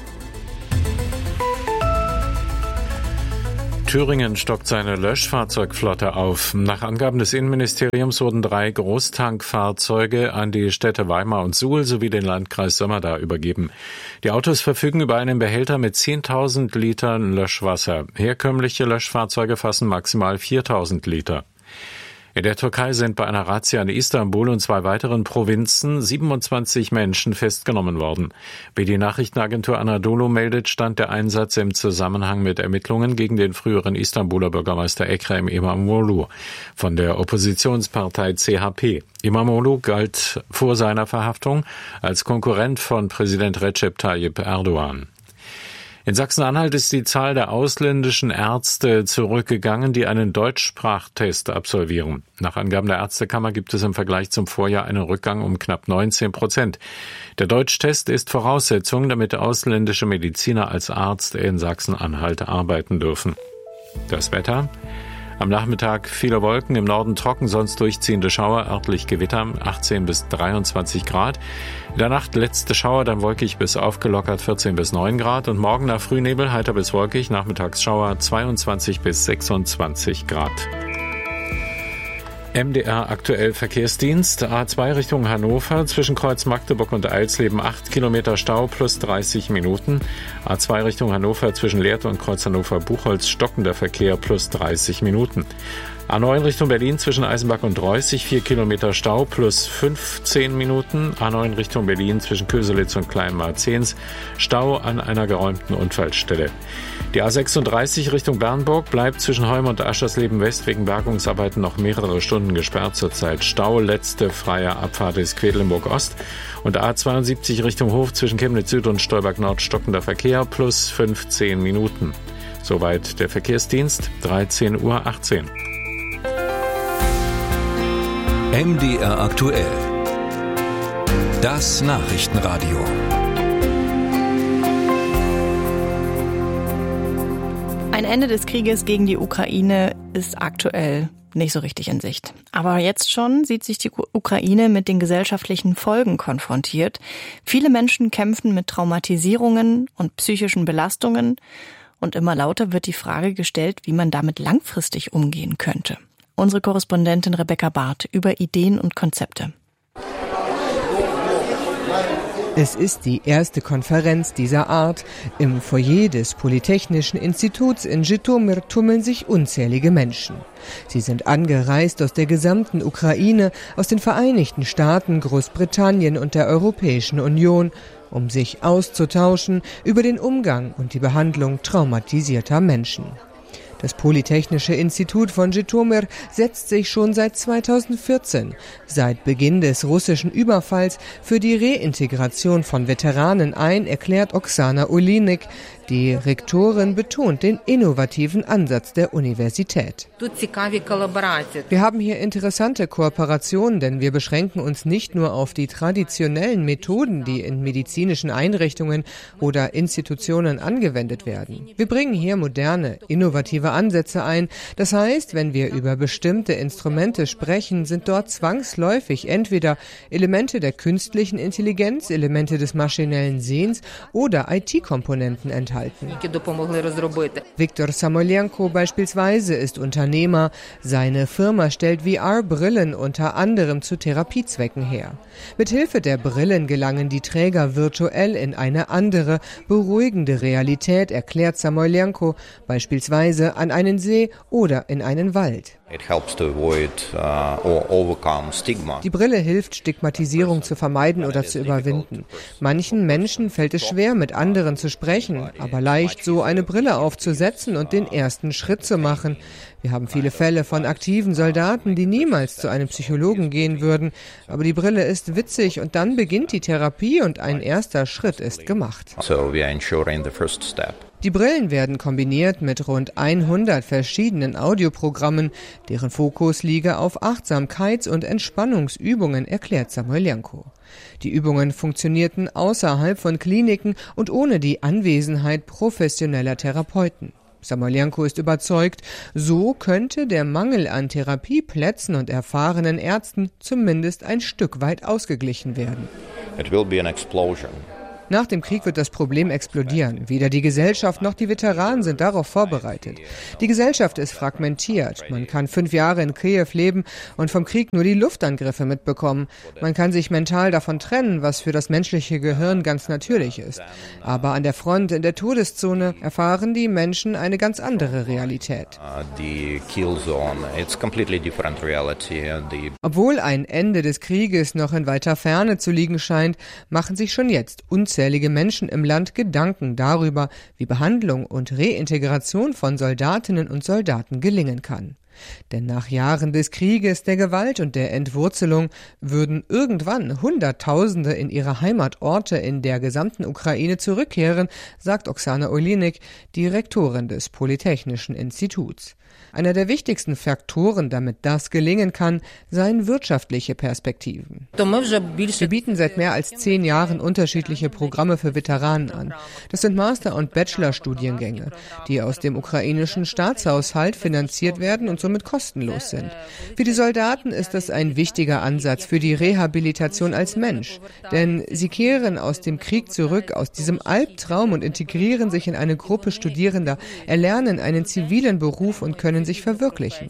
Thüringen stockt seine Löschfahrzeugflotte auf. Nach Angaben des Innenministeriums wurden 3 Großtankfahrzeuge an die Städte Weimar und Suhl sowie den Landkreis Sömmerda übergeben. Die Autos verfügen über einen Behälter mit 10.000 Litern Löschwasser. Herkömmliche Löschfahrzeuge fassen maximal 4.000 Liter. In der Türkei sind bei einer Razzia in Istanbul und 2 weiteren Provinzen 27 Menschen festgenommen worden. Wie die Nachrichtenagentur Anadolu meldet, stand der Einsatz im Zusammenhang mit Ermittlungen gegen den früheren Istanbuler Bürgermeister Ekrem İmamoğlu von der Oppositionspartei CHP. İmamoğlu galt vor seiner Verhaftung als Konkurrent von Präsident Recep Tayyip Erdogan. In Sachsen-Anhalt ist die Zahl der ausländischen Ärzte zurückgegangen, die einen Deutschsprachtest absolvieren. Nach Angaben der Ärztekammer gibt es im Vergleich zum Vorjahr einen Rückgang um knapp 19%. Der Deutschtest ist Voraussetzung, damit ausländische Mediziner als Arzt in Sachsen-Anhalt arbeiten dürfen. Das Wetter: Am Nachmittag viele Wolken, im Norden trocken, sonst durchziehende Schauer, örtlich Gewitter, 18 bis 23 Grad. In der Nacht letzte Schauer, dann wolkig bis aufgelockert, 14 bis 9 Grad. Und morgen nach Frühnebel, heiter bis wolkig, nachmittags Schauer, 22 bis 26 Grad. MDR aktuell Verkehrsdienst. A2 Richtung Hannover, zwischen Kreuz Magdeburg und Eilsleben 8 Kilometer Stau plus 30 Minuten. A2 Richtung Hannover, zwischen Lehrte und Kreuz Hannover-Buchholz stockender Verkehr plus 30 Minuten. A9 Richtung Berlin, zwischen Eisenbach und Reußig 4 Kilometer Stau plus 15 Minuten. A9 Richtung Berlin, zwischen Köselitz und Kleinmarzens Stau an einer geräumten Unfallstelle. Die A36 Richtung Bernburg bleibt zwischen Heum und Aschersleben West wegen Bergungsarbeiten noch mehrere Stunden gesperrt. Zurzeit Stau. Letzte freie Abfahrt ist Quedlinburg Ost. Und A72 Richtung Hof, zwischen Chemnitz Süd und Stolberg Nord stockender Verkehr plus 15 Minuten. Soweit der Verkehrsdienst, 13:18 Uhr. MDR aktuell. Das Nachrichtenradio. Ein Ende des Krieges gegen die Ukraine ist aktuell nicht so richtig in Sicht. Aber jetzt schon sieht sich die Ukraine mit den gesellschaftlichen Folgen konfrontiert. Viele Menschen kämpfen mit Traumatisierungen und psychischen Belastungen. Und immer lauter wird die Frage gestellt, wie man damit langfristig umgehen könnte. Unsere Korrespondentin Rebecca Barth über Ideen und Konzepte. Es ist die erste Konferenz dieser Art. Im Foyer des Polytechnischen Instituts in Żytomir tummeln sich unzählige Menschen. Sie sind angereist aus der gesamten Ukraine, aus den Vereinigten Staaten, Großbritannien und der Europäischen Union, um sich auszutauschen über den Umgang und die Behandlung traumatisierter Menschen. Das Polytechnische Institut von Żytomir setzt sich schon seit 2014, seit Beginn des russischen Überfalls, für die Reintegration von Veteranen ein, erklärt Oksana Olinik. Die Rektorin betont den innovativen Ansatz der Universität. Wir haben hier interessante Kooperationen, denn wir beschränken uns nicht nur auf die traditionellen Methoden, die in medizinischen Einrichtungen oder Institutionen angewendet werden. Wir bringen hier moderne, innovative Ansätze ein. Das heißt, wenn wir über bestimmte Instrumente sprechen, sind dort zwangsläufig entweder Elemente der künstlichen Intelligenz, Elemente des maschinellen Sehens oder IT-Komponenten enthalten. Viktor Samolenko beispielsweise ist Unternehmer. Seine Firma stellt VR-Brillen unter anderem zu Therapiezwecken her. Mithilfe der Brillen gelangen die Träger virtuell in eine andere, beruhigende Realität, erklärt Samolenko, beispielsweise an einen See oder in einen Wald. Die Brille hilft, Stigmatisierung zu vermeiden oder zu überwinden. Manchen Menschen fällt es schwer, mit anderen zu sprechen, aber leicht, so eine Brille aufzusetzen und den ersten Schritt zu machen. Wir haben viele Fälle von aktiven Soldaten, die niemals zu einem Psychologen gehen würden. Aber die Brille ist witzig und dann beginnt die Therapie und ein erster Schritt ist gemacht. Die Brillen werden kombiniert mit rund 100 verschiedenen Audioprogrammen, deren Fokus liege auf Achtsamkeits- und Entspannungsübungen, erklärt Samoiljanko. Die Übungen funktionierten außerhalb von Kliniken und ohne die Anwesenheit professioneller Therapeuten. Samoiljanko ist überzeugt, so könnte der Mangel an Therapieplätzen und erfahrenen Ärzten zumindest ein Stück weit ausgeglichen werden. It will be an explosion. Nach dem Krieg wird das Problem explodieren. Weder die Gesellschaft noch die Veteranen sind darauf vorbereitet. Die Gesellschaft ist fragmentiert. Man kann 5 Jahre in Kiew leben und vom Krieg nur die Luftangriffe mitbekommen. Man kann sich mental davon trennen, was für das menschliche Gehirn ganz natürlich ist. Aber an der Front, in der Todeszone, erfahren die Menschen eine ganz andere Realität. Obwohl ein Ende des Krieges noch in weiter Ferne zu liegen scheint, machen sich schon jetzt unzählige Menschen im Land Gedanken darüber, wie Behandlung und Reintegration von Soldatinnen und Soldaten gelingen kann. Denn nach Jahren des Krieges, der Gewalt und der Entwurzelung würden irgendwann Hunderttausende in ihre Heimatorte in der gesamten Ukraine zurückkehren, sagt Oksana Olinik, Direktorin des Polytechnischen Instituts. Einer der wichtigsten Faktoren, damit das gelingen kann, seien wirtschaftliche Perspektiven. Wir bieten seit mehr als 10 Jahren unterschiedliche Programme für Veteranen an. Das sind Master- und Bachelorstudiengänge, die aus dem ukrainischen Staatshaushalt finanziert werden und somit kostenlos sind. Für die Soldaten ist das ein wichtiger Ansatz für die Rehabilitation als Mensch. Denn sie kehren aus dem Krieg zurück, aus diesem Albtraum und integrieren sich in eine Gruppe Studierender, erlernen einen zivilen Beruf und können sich verwirklichen.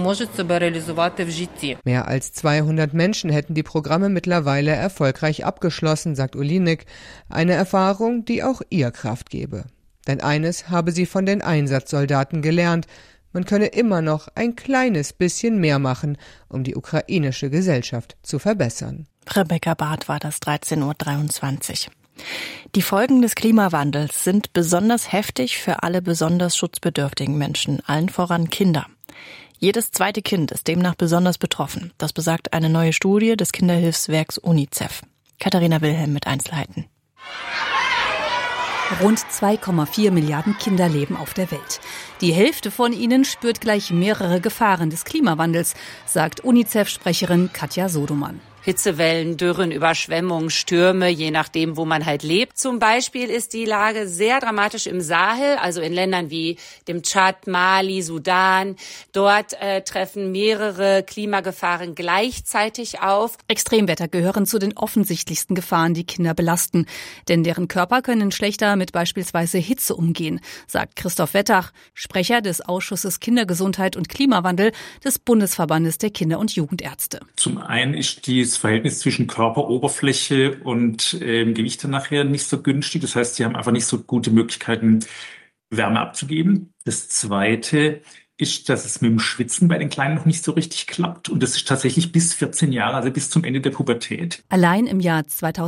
Mehr als 200 Menschen hätten die Programme mittlerweile erfolgreich abgeschlossen, sagt Olinik. Eine Erfahrung, die auch ihr Kraft gebe. Denn eines habe sie von den Einsatzsoldaten gelernt: Man könne immer noch ein kleines bisschen mehr machen, um die ukrainische Gesellschaft zu verbessern. Rebecca Barth war das, 13:23 Uhr. Die Folgen des Klimawandels sind besonders heftig für alle besonders schutzbedürftigen Menschen, allen voran Kinder. Jedes zweite Kind ist demnach besonders betroffen. Das besagt eine neue Studie des Kinderhilfswerks UNICEF. Katharina Wilhelm mit Einzelheiten. Rund 2,4 Milliarden Kinder leben auf der Welt. Die Hälfte von ihnen spürt gleich mehrere Gefahren des Klimawandels, sagt UNICEF-Sprecherin Katja Sodoman. Hitzewellen, Dürren, Überschwemmungen, Stürme, je nachdem, wo man halt lebt. Zum Beispiel ist die Lage sehr dramatisch im Sahel, also in Ländern wie dem Tschad, Mali, Sudan. Dort treffen mehrere Klimagefahren gleichzeitig auf. Extremwetter gehören zu den offensichtlichsten Gefahren, die Kinder belasten. Denn deren Körper können schlechter mit beispielsweise Hitze umgehen, sagt Christoph Wettach, Sprecher des Ausschusses Kindergesundheit und Klimawandel des Bundesverbandes der Kinder- und Jugendärzte. Zum einen ist das Verhältnis zwischen Körperoberfläche und Gewichte nachher nicht so günstig. Das heißt, sie haben einfach nicht so gute Möglichkeiten, Wärme abzugeben. Das Zweite ist, dass es mit dem Schwitzen bei den Kleinen noch nicht so richtig klappt. Und das ist tatsächlich bis 14 Jahre, also bis zum Ende der Pubertät. Allein im Jahr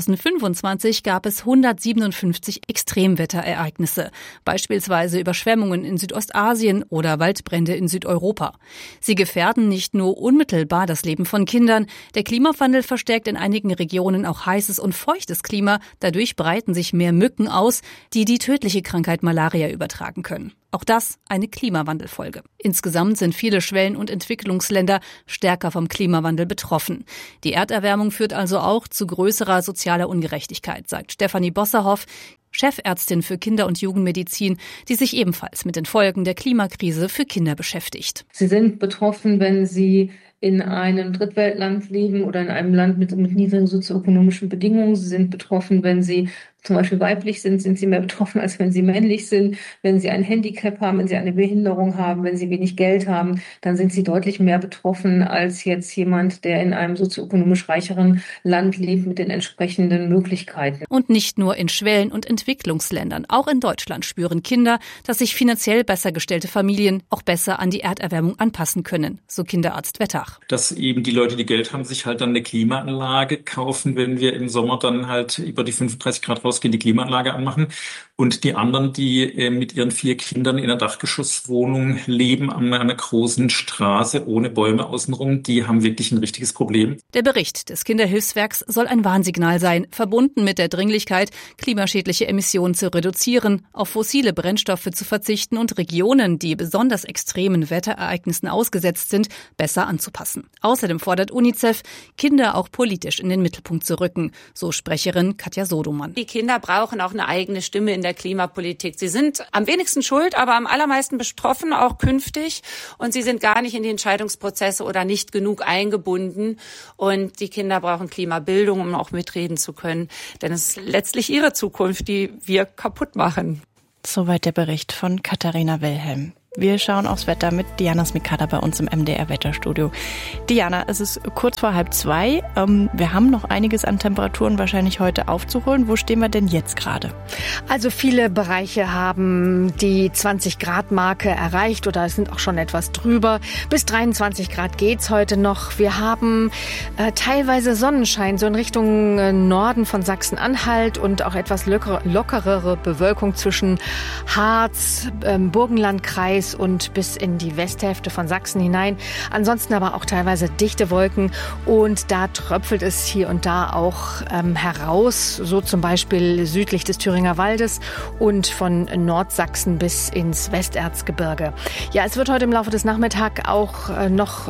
2025 gab es 157 Extremwetterereignisse, beispielsweise Überschwemmungen in Südostasien oder Waldbrände in Südeuropa. Sie gefährden nicht nur unmittelbar das Leben von Kindern. Der Klimawandel verstärkt in einigen Regionen auch heißes und feuchtes Klima. Dadurch breiten sich mehr Mücken aus, die die tödliche Krankheit Malaria übertragen können. Auch das eine Klimawandelfolge. Insgesamt sind viele Schwellen- und Entwicklungsländer stärker vom Klimawandel betroffen. Die Erderwärmung führt also auch zu größerer sozialer Ungerechtigkeit, sagt Stefanie Bosserhoff, Chefärztin für Kinder- und Jugendmedizin, die sich ebenfalls mit den Folgen der Klimakrise für Kinder beschäftigt. Sie sind betroffen, wenn sie in einem Drittweltland leben oder in einem Land mit niedrigen sozioökonomischen Bedingungen. Sie sind betroffen, wenn sie zum Beispiel weiblich sind sie mehr betroffen, als wenn sie männlich sind. Wenn sie ein Handicap haben, wenn sie eine Behinderung haben, wenn sie wenig Geld haben, dann sind sie deutlich mehr betroffen als jetzt jemand, der in einem sozioökonomisch reicheren Land lebt mit den entsprechenden Möglichkeiten. Und nicht nur in Schwellen- und Entwicklungsländern. Auch in Deutschland spüren Kinder, dass sich finanziell besser gestellte Familien auch besser an die Erderwärmung anpassen können, so Kinderarzt Wettach. Dass eben die Leute, die Geld haben, sich halt dann eine Klimaanlage kaufen, wenn wir im Sommer dann halt über die 35 Grad rausgehen, die Klimaanlage anmachen. Und die anderen, die mit ihren 4 Kindern in einer Dachgeschosswohnung leben an einer großen Straße ohne Bäume außenrum, die haben wirklich ein richtiges Problem. Der Bericht des Kinderhilfswerks soll ein Warnsignal sein, verbunden mit der Dringlichkeit, klimaschädliche Emissionen zu reduzieren, auf fossile Brennstoffe zu verzichten und Regionen, die besonders extremen Wetterereignissen ausgesetzt sind, besser anzupassen. Außerdem fordert UNICEF, Kinder auch politisch in den Mittelpunkt zu rücken, so Sprecherin Katja Sodomann. Die Kinder brauchen auch eine eigene Stimme in der Klimapolitik. Sie sind am wenigsten schuld, aber am allermeisten betroffen, auch künftig. Und sie sind gar nicht in die Entscheidungsprozesse oder nicht genug eingebunden. Und die Kinder brauchen Klimabildung, um auch mitreden zu können. Denn es ist letztlich ihre Zukunft, die wir kaputt machen. Soweit der Bericht von Katharina Wilhelm. Wir schauen aufs Wetter mit Diana Smikada bei uns im MDR-Wetterstudio. Diana, es ist kurz vor 1:30. Wir haben noch einiges an Temperaturen wahrscheinlich heute aufzuholen. Wo stehen wir denn jetzt gerade? Also viele Bereiche haben die 20-Grad-Marke erreicht oder es sind auch schon etwas drüber. Bis 23 Grad geht's heute noch. Wir haben teilweise Sonnenschein, so in Richtung Norden von Sachsen-Anhalt und auch etwas lockerere Bewölkung zwischen Harz, Burgenlandkreis und bis in die Westhälfte von Sachsen hinein. Ansonsten aber auch teilweise dichte Wolken und da tröpfelt es hier und da auch heraus, so zum Beispiel südlich des Thüringer Waldes und von Nordsachsen bis ins Westerzgebirge. Ja, es wird heute im Laufe des Nachmittags auch noch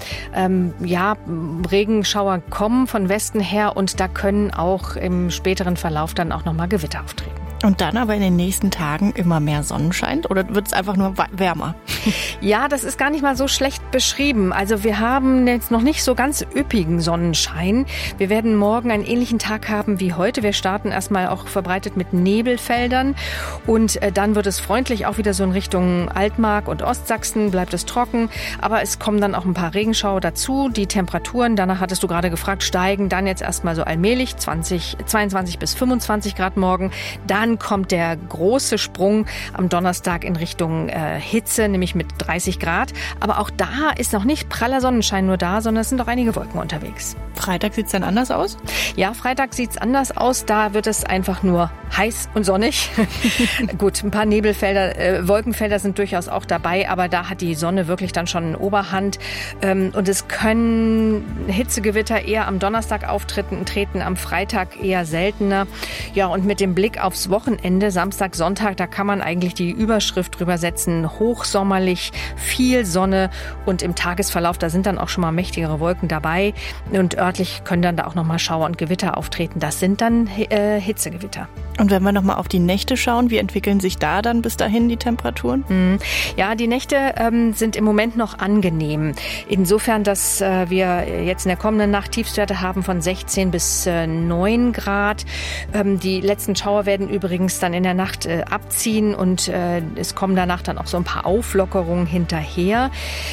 Regenschauer kommen von Westen her und da können auch im späteren Verlauf dann auch nochmal Gewitter auftreten. Und dann aber in den nächsten Tagen immer mehr Sonnenschein oder wird es einfach nur wärmer? Ja, das ist gar nicht mal so schlecht beschrieben. Also wir haben jetzt noch nicht so ganz üppigen Sonnenschein. Wir werden morgen einen ähnlichen Tag haben wie heute. Wir starten erstmal auch verbreitet mit Nebelfeldern und dann wird es freundlich auch wieder so in Richtung Altmark und Ostsachsen, bleibt es trocken. Aber es kommen dann auch ein paar Regenschauer dazu. Die Temperaturen, danach hattest du gerade gefragt, steigen dann jetzt erstmal so allmählich 22 bis 25 Grad morgen. Dann kommt der große Sprung am Donnerstag in Richtung Hitze, nämlich mit 30 Grad. Aber auch da ist noch nicht praller Sonnenschein nur da, sondern es sind auch einige Wolken unterwegs. Freitag sieht es dann anders aus? Ja, Freitag sieht es anders aus. Da wird es einfach nur heiß und sonnig. Gut, ein paar Wolkenfelder sind durchaus auch dabei, aber da hat die Sonne wirklich dann schon Oberhand. Und es können Hitzegewitter eher am Donnerstag treten, am Freitag eher seltener. Ja, und mit dem Blick aufs Wochenende, Samstag, Sonntag, da kann man eigentlich die Überschrift drüber setzen. Hochsommerlich, viel Sonne und im Tagesverlauf, da sind dann auch schon mal mächtigere Wolken dabei und örtlich können dann da auch noch mal Schauer und Gewitter auftreten. Das sind dann Hitzegewitter. Und wenn wir noch mal auf die Nächte schauen, wie entwickeln sich da dann bis dahin die Temperaturen? Ja, die Nächte sind im Moment noch angenehm. Insofern, dass wir jetzt in der kommenden Nacht Tiefstwerte haben von 16 bis 9 Grad. Die letzten Schauer werden übrigens dann in der Nacht abziehen und es kommen danach dann auch so ein paar Auflockerungen hinterher.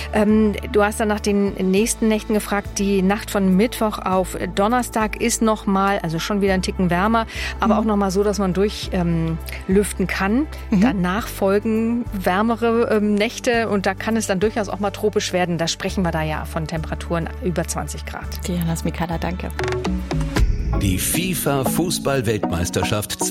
Du hast dann nach den nächsten Nächten gefragt. Die Nacht von Mittwoch auf Donnerstag ist noch mal, also schon wieder ein Ticken wärmer, aber auch noch mal so, dass man durchlüften kann. Danach folgen wärmere Nächte und da kann es dann durchaus auch mal tropisch werden. Da sprechen wir da ja von Temperaturen über 20 Grad. Diana Smikada, danke. Die FIFA-Fußball-Weltmeisterschaft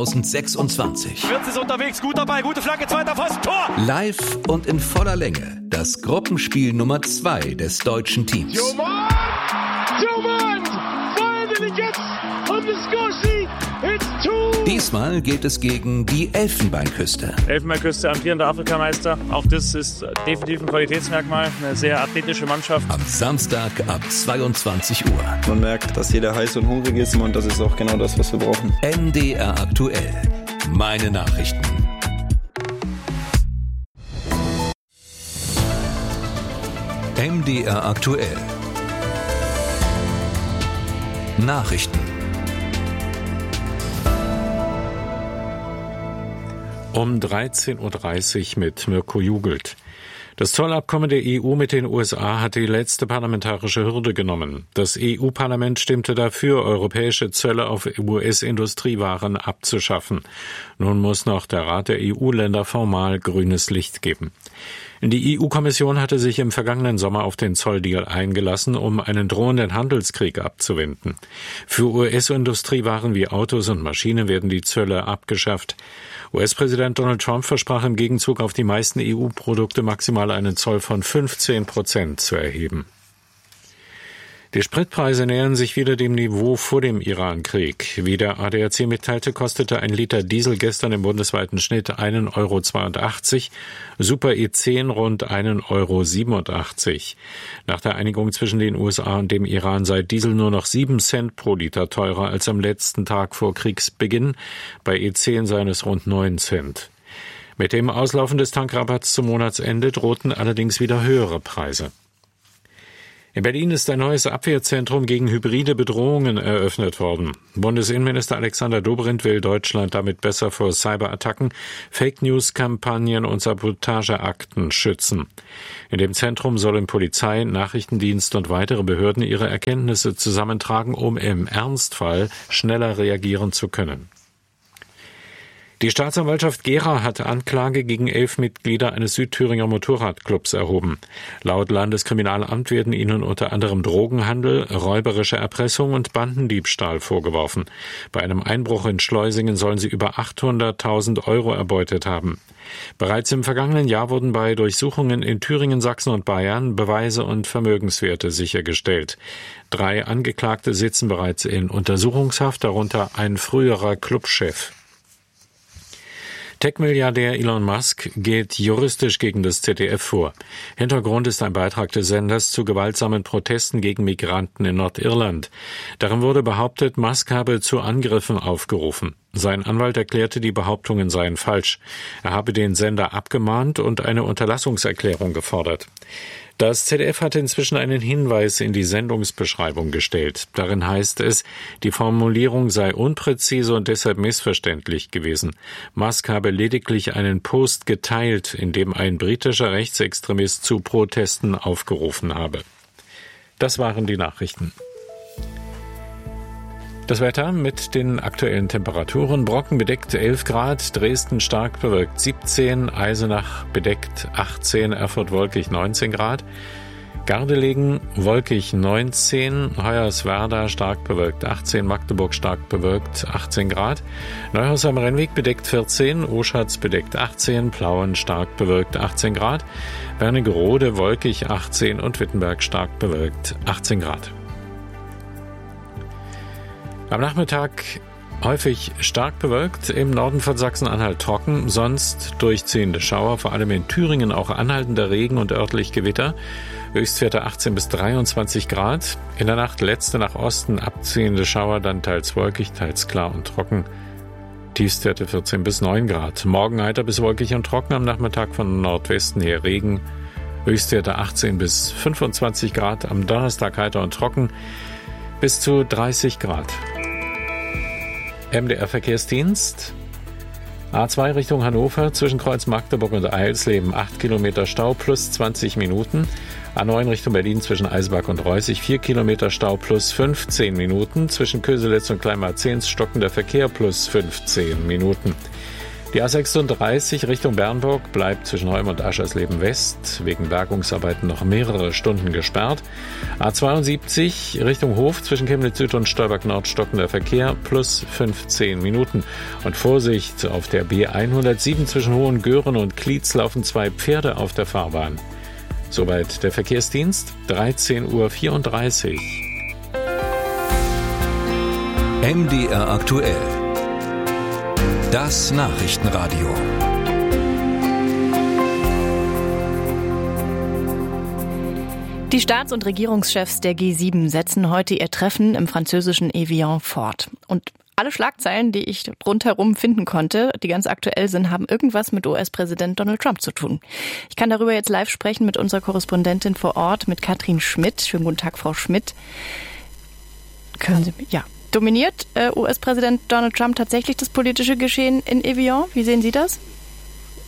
2026. Wirtz ist unterwegs, gut dabei, gute Flanke, zweiter Pfosten, Tor! Live und in voller Länge das Gruppenspiel Nummer 2 des deutschen Teams. Joman! Finally gets on the score sheet! It's 2! Diesmal geht es gegen die Elfenbeinküste. Elfenbeinküste, amtierender Afrikameister. Auch das ist definitiv ein Qualitätsmerkmal. Eine sehr athletische Mannschaft. Am Samstag ab 22 Uhr. Man merkt, dass jeder heiß und hungrig ist und das ist auch genau das, was wir brauchen. MDR aktuell. Meine Nachrichten. MDR aktuell. Nachrichten. Um 13:30 Uhr mit Mirko Jugelt. Das Zollabkommen der EU mit den USA hat die letzte parlamentarische Hürde genommen. Das EU-Parlament stimmte dafür, europäische Zölle auf US-Industriewaren abzuschaffen. Nun muss noch der Rat der EU-Länder formal grünes Licht geben. Die EU-Kommission hatte sich im vergangenen Sommer auf den Zolldeal eingelassen, um einen drohenden Handelskrieg abzuwenden. Für US-Industriewaren wie Autos und Maschinen werden die Zölle abgeschafft. US-Präsident Donald Trump versprach im Gegenzug auf die meisten EU-Produkte maximal einen Zoll von 15% zu erheben. Die Spritpreise nähern sich wieder dem Niveau vor dem Iran-Krieg. Wie der ADAC mitteilte, kostete ein Liter Diesel gestern im bundesweiten Schnitt 1,82 €, Super E10 rund 1,87 €. Nach der Einigung zwischen den USA und dem Iran sei Diesel nur noch 7 Cent pro Liter teurer als am letzten Tag vor Kriegsbeginn. Bei E10 seien es rund 9 Cent. Mit dem Auslaufen des Tankrabatts zum Monatsende drohten allerdings wieder höhere Preise. In Berlin ist ein neues Abwehrzentrum gegen hybride Bedrohungen eröffnet worden. Bundesinnenminister Alexander Dobrindt will Deutschland damit besser vor Cyberattacken, Fake-News-Kampagnen und Sabotageakten schützen. In dem Zentrum sollen Polizei, Nachrichtendienst und weitere Behörden ihre Erkenntnisse zusammentragen, um im Ernstfall schneller reagieren zu können. Die Staatsanwaltschaft Gera hat Anklage gegen 11 Mitglieder eines Südthüringer Motorradclubs erhoben. Laut Landeskriminalamt werden ihnen unter anderem Drogenhandel, räuberische Erpressung und Bandendiebstahl vorgeworfen. Bei einem Einbruch in Schleusingen sollen sie über 800.000 € erbeutet haben. Bereits im vergangenen Jahr wurden bei Durchsuchungen in Thüringen, Sachsen und Bayern Beweise und Vermögenswerte sichergestellt. 3 Angeklagte sitzen bereits in Untersuchungshaft, darunter ein früherer Clubchef. Tech-Milliardär Elon Musk geht juristisch gegen das ZDF vor. Hintergrund ist ein Beitrag des Senders zu gewaltsamen Protesten gegen Migranten in Nordirland. Darin wurde behauptet, Musk habe zu Angriffen aufgerufen. Sein Anwalt erklärte, die Behauptungen seien falsch. Er habe den Sender abgemahnt und eine Unterlassungserklärung gefordert. Das ZDF hatte inzwischen einen Hinweis in die Sendungsbeschreibung gestellt. Darin heißt es, die Formulierung sei unpräzise und deshalb missverständlich gewesen. Musk habe lediglich einen Post geteilt, in dem ein britischer Rechtsextremist zu Protesten aufgerufen habe. Das waren die Nachrichten. Das Wetter mit den aktuellen Temperaturen: Brocken bedeckt 11 Grad, Dresden stark bewölkt 17, Eisenach bedeckt 18, Erfurt wolkig 19 Grad, Gardelegen wolkig 19, Hoyerswerda stark bewölkt 18, Magdeburg stark bewölkt 18 Grad, Neuhaus am Rennweg bedeckt 14, Oschatz bedeckt 18, Plauen stark bewölkt 18 Grad, Wernigerode wolkig 18 und Wittenberg stark bewölkt 18 Grad. Am Nachmittag häufig stark bewölkt, im Norden von Sachsen-Anhalt trocken, sonst durchziehende Schauer, vor allem in Thüringen auch anhaltender Regen und örtlich Gewitter. Höchstwerte 18 bis 23 Grad. In der Nacht letzte nach Osten abziehende Schauer, dann teils wolkig, teils klar und trocken. Tiefstwerte 14 bis 9 Grad. Morgen heiter bis wolkig und trocken, am Nachmittag von Nordwesten her Regen. Höchstwerte 18 bis 25 Grad, am Donnerstag heiter und trocken bis zu 30 Grad. MDR Verkehrsdienst. A2 Richtung Hannover zwischen Kreuz Magdeburg und Eilsleben 8 Kilometer Stau plus 20 Minuten. A9 Richtung Berlin zwischen Eisberg und Reußig 4 Kilometer Stau plus 15 Minuten. Zwischen Köselitz und Kleinmarzens stockender Verkehr plus 15 Minuten. Die A36 Richtung Bernburg bleibt zwischen Heum und Aschersleben West wegen Bergungsarbeiten noch mehrere Stunden gesperrt. A72 Richtung Hof zwischen Chemnitz Süd und Stolberg Nord stockender Verkehr plus 15 Minuten. Und Vorsicht, auf der B107 zwischen Hohengöhren und Klietz laufen 2 Pferde auf der Fahrbahn. Soweit der Verkehrsdienst, 13:34 Uhr. MDR aktuell. Das Nachrichtenradio. Die Staats- und Regierungschefs der G7 setzen heute ihr Treffen im französischen Evian fort. Und alle Schlagzeilen, die ich rundherum finden konnte, die ganz aktuell sind, haben irgendwas mit US-Präsident Donald Trump zu tun. Ich kann darüber jetzt live sprechen mit unserer Korrespondentin vor Ort, mit Katrin Schmidt. Schönen guten Tag, Frau Schmidt. Können Sie, ja. Dominiert US-Präsident Donald Trump tatsächlich das politische Geschehen in Evian? Wie sehen Sie das?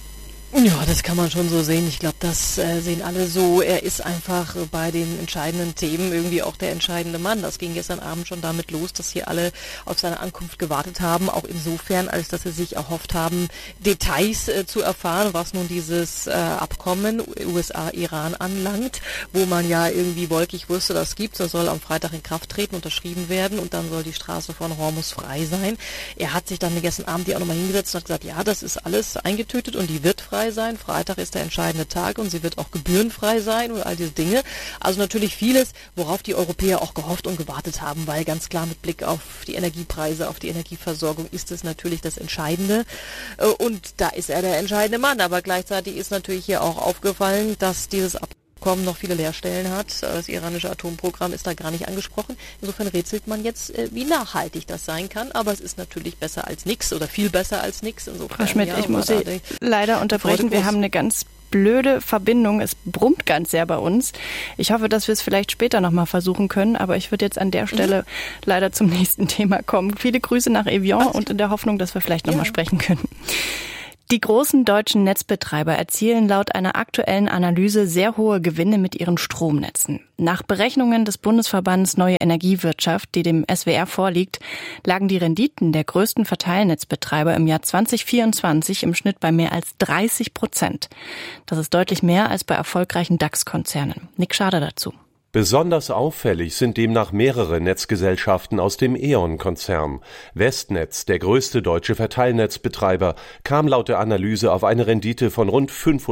Ja, das kann man schon so sehen. Ich glaube, das sehen alle so. Er ist einfach bei den entscheidenden Themen irgendwie auch der entscheidende Mann. Das ging gestern Abend schon damit los, dass hier alle auf seine Ankunft gewartet haben. Auch insofern, als dass sie sich erhofft haben, Details zu erfahren, was nun dieses Abkommen USA-Iran anlangt, wo man ja irgendwie wolkig wusste, das gibt's. Das soll am Freitag in Kraft treten, unterschrieben werden und dann soll die Straße von Hormuz frei sein. Er hat sich dann gestern Abend hier auch nochmal hingesetzt und hat gesagt, ja, das ist alles eingetütet und die wird frei sein. Freitag ist der entscheidende Tag und sie wird auch gebührenfrei sein und all diese Dinge. Also natürlich vieles, worauf die Europäer auch gehofft und gewartet haben, weil ganz klar mit Blick auf die Energiepreise, auf die Energieversorgung ist es natürlich das Entscheidende. Und da ist er der entscheidende Mann. Aber gleichzeitig ist natürlich hier auch aufgefallen, dass dieses Abkommen noch viele Leerstellen hat. Das iranische Atomprogramm ist da gar nicht angesprochen. Insofern rätselt man jetzt, wie nachhaltig das sein kann. Aber es ist natürlich besser als nichts oder viel besser als nichts. Frau Schmidt, ich muss Sie leider unterbrechen. Wir haben eine ganz blöde Verbindung. Es brummt ganz sehr bei uns. Ich hoffe, dass wir es vielleicht später nochmal versuchen können. Aber ich würde jetzt an der Stelle leider zum nächsten Thema kommen. Viele Grüße nach Evian und in der Hoffnung, dass wir vielleicht nochmal sprechen können. Die großen deutschen Netzbetreiber erzielen laut einer aktuellen Analyse sehr hohe Gewinne mit ihren Stromnetzen. Nach Berechnungen des Bundesverbands Neue Energiewirtschaft, die dem SWR vorliegt, lagen die Renditen der größten Verteilnetzbetreiber im Jahr 2024 im Schnitt bei mehr als 30%. Das ist deutlich mehr als bei erfolgreichen DAX-Konzernen. Nick Schader dazu. Besonders auffällig sind demnach mehrere Netzgesellschaften aus dem E.ON-Konzern. Westnetz, der größte deutsche Verteilnetzbetreiber, kam laut der Analyse auf eine Rendite von rund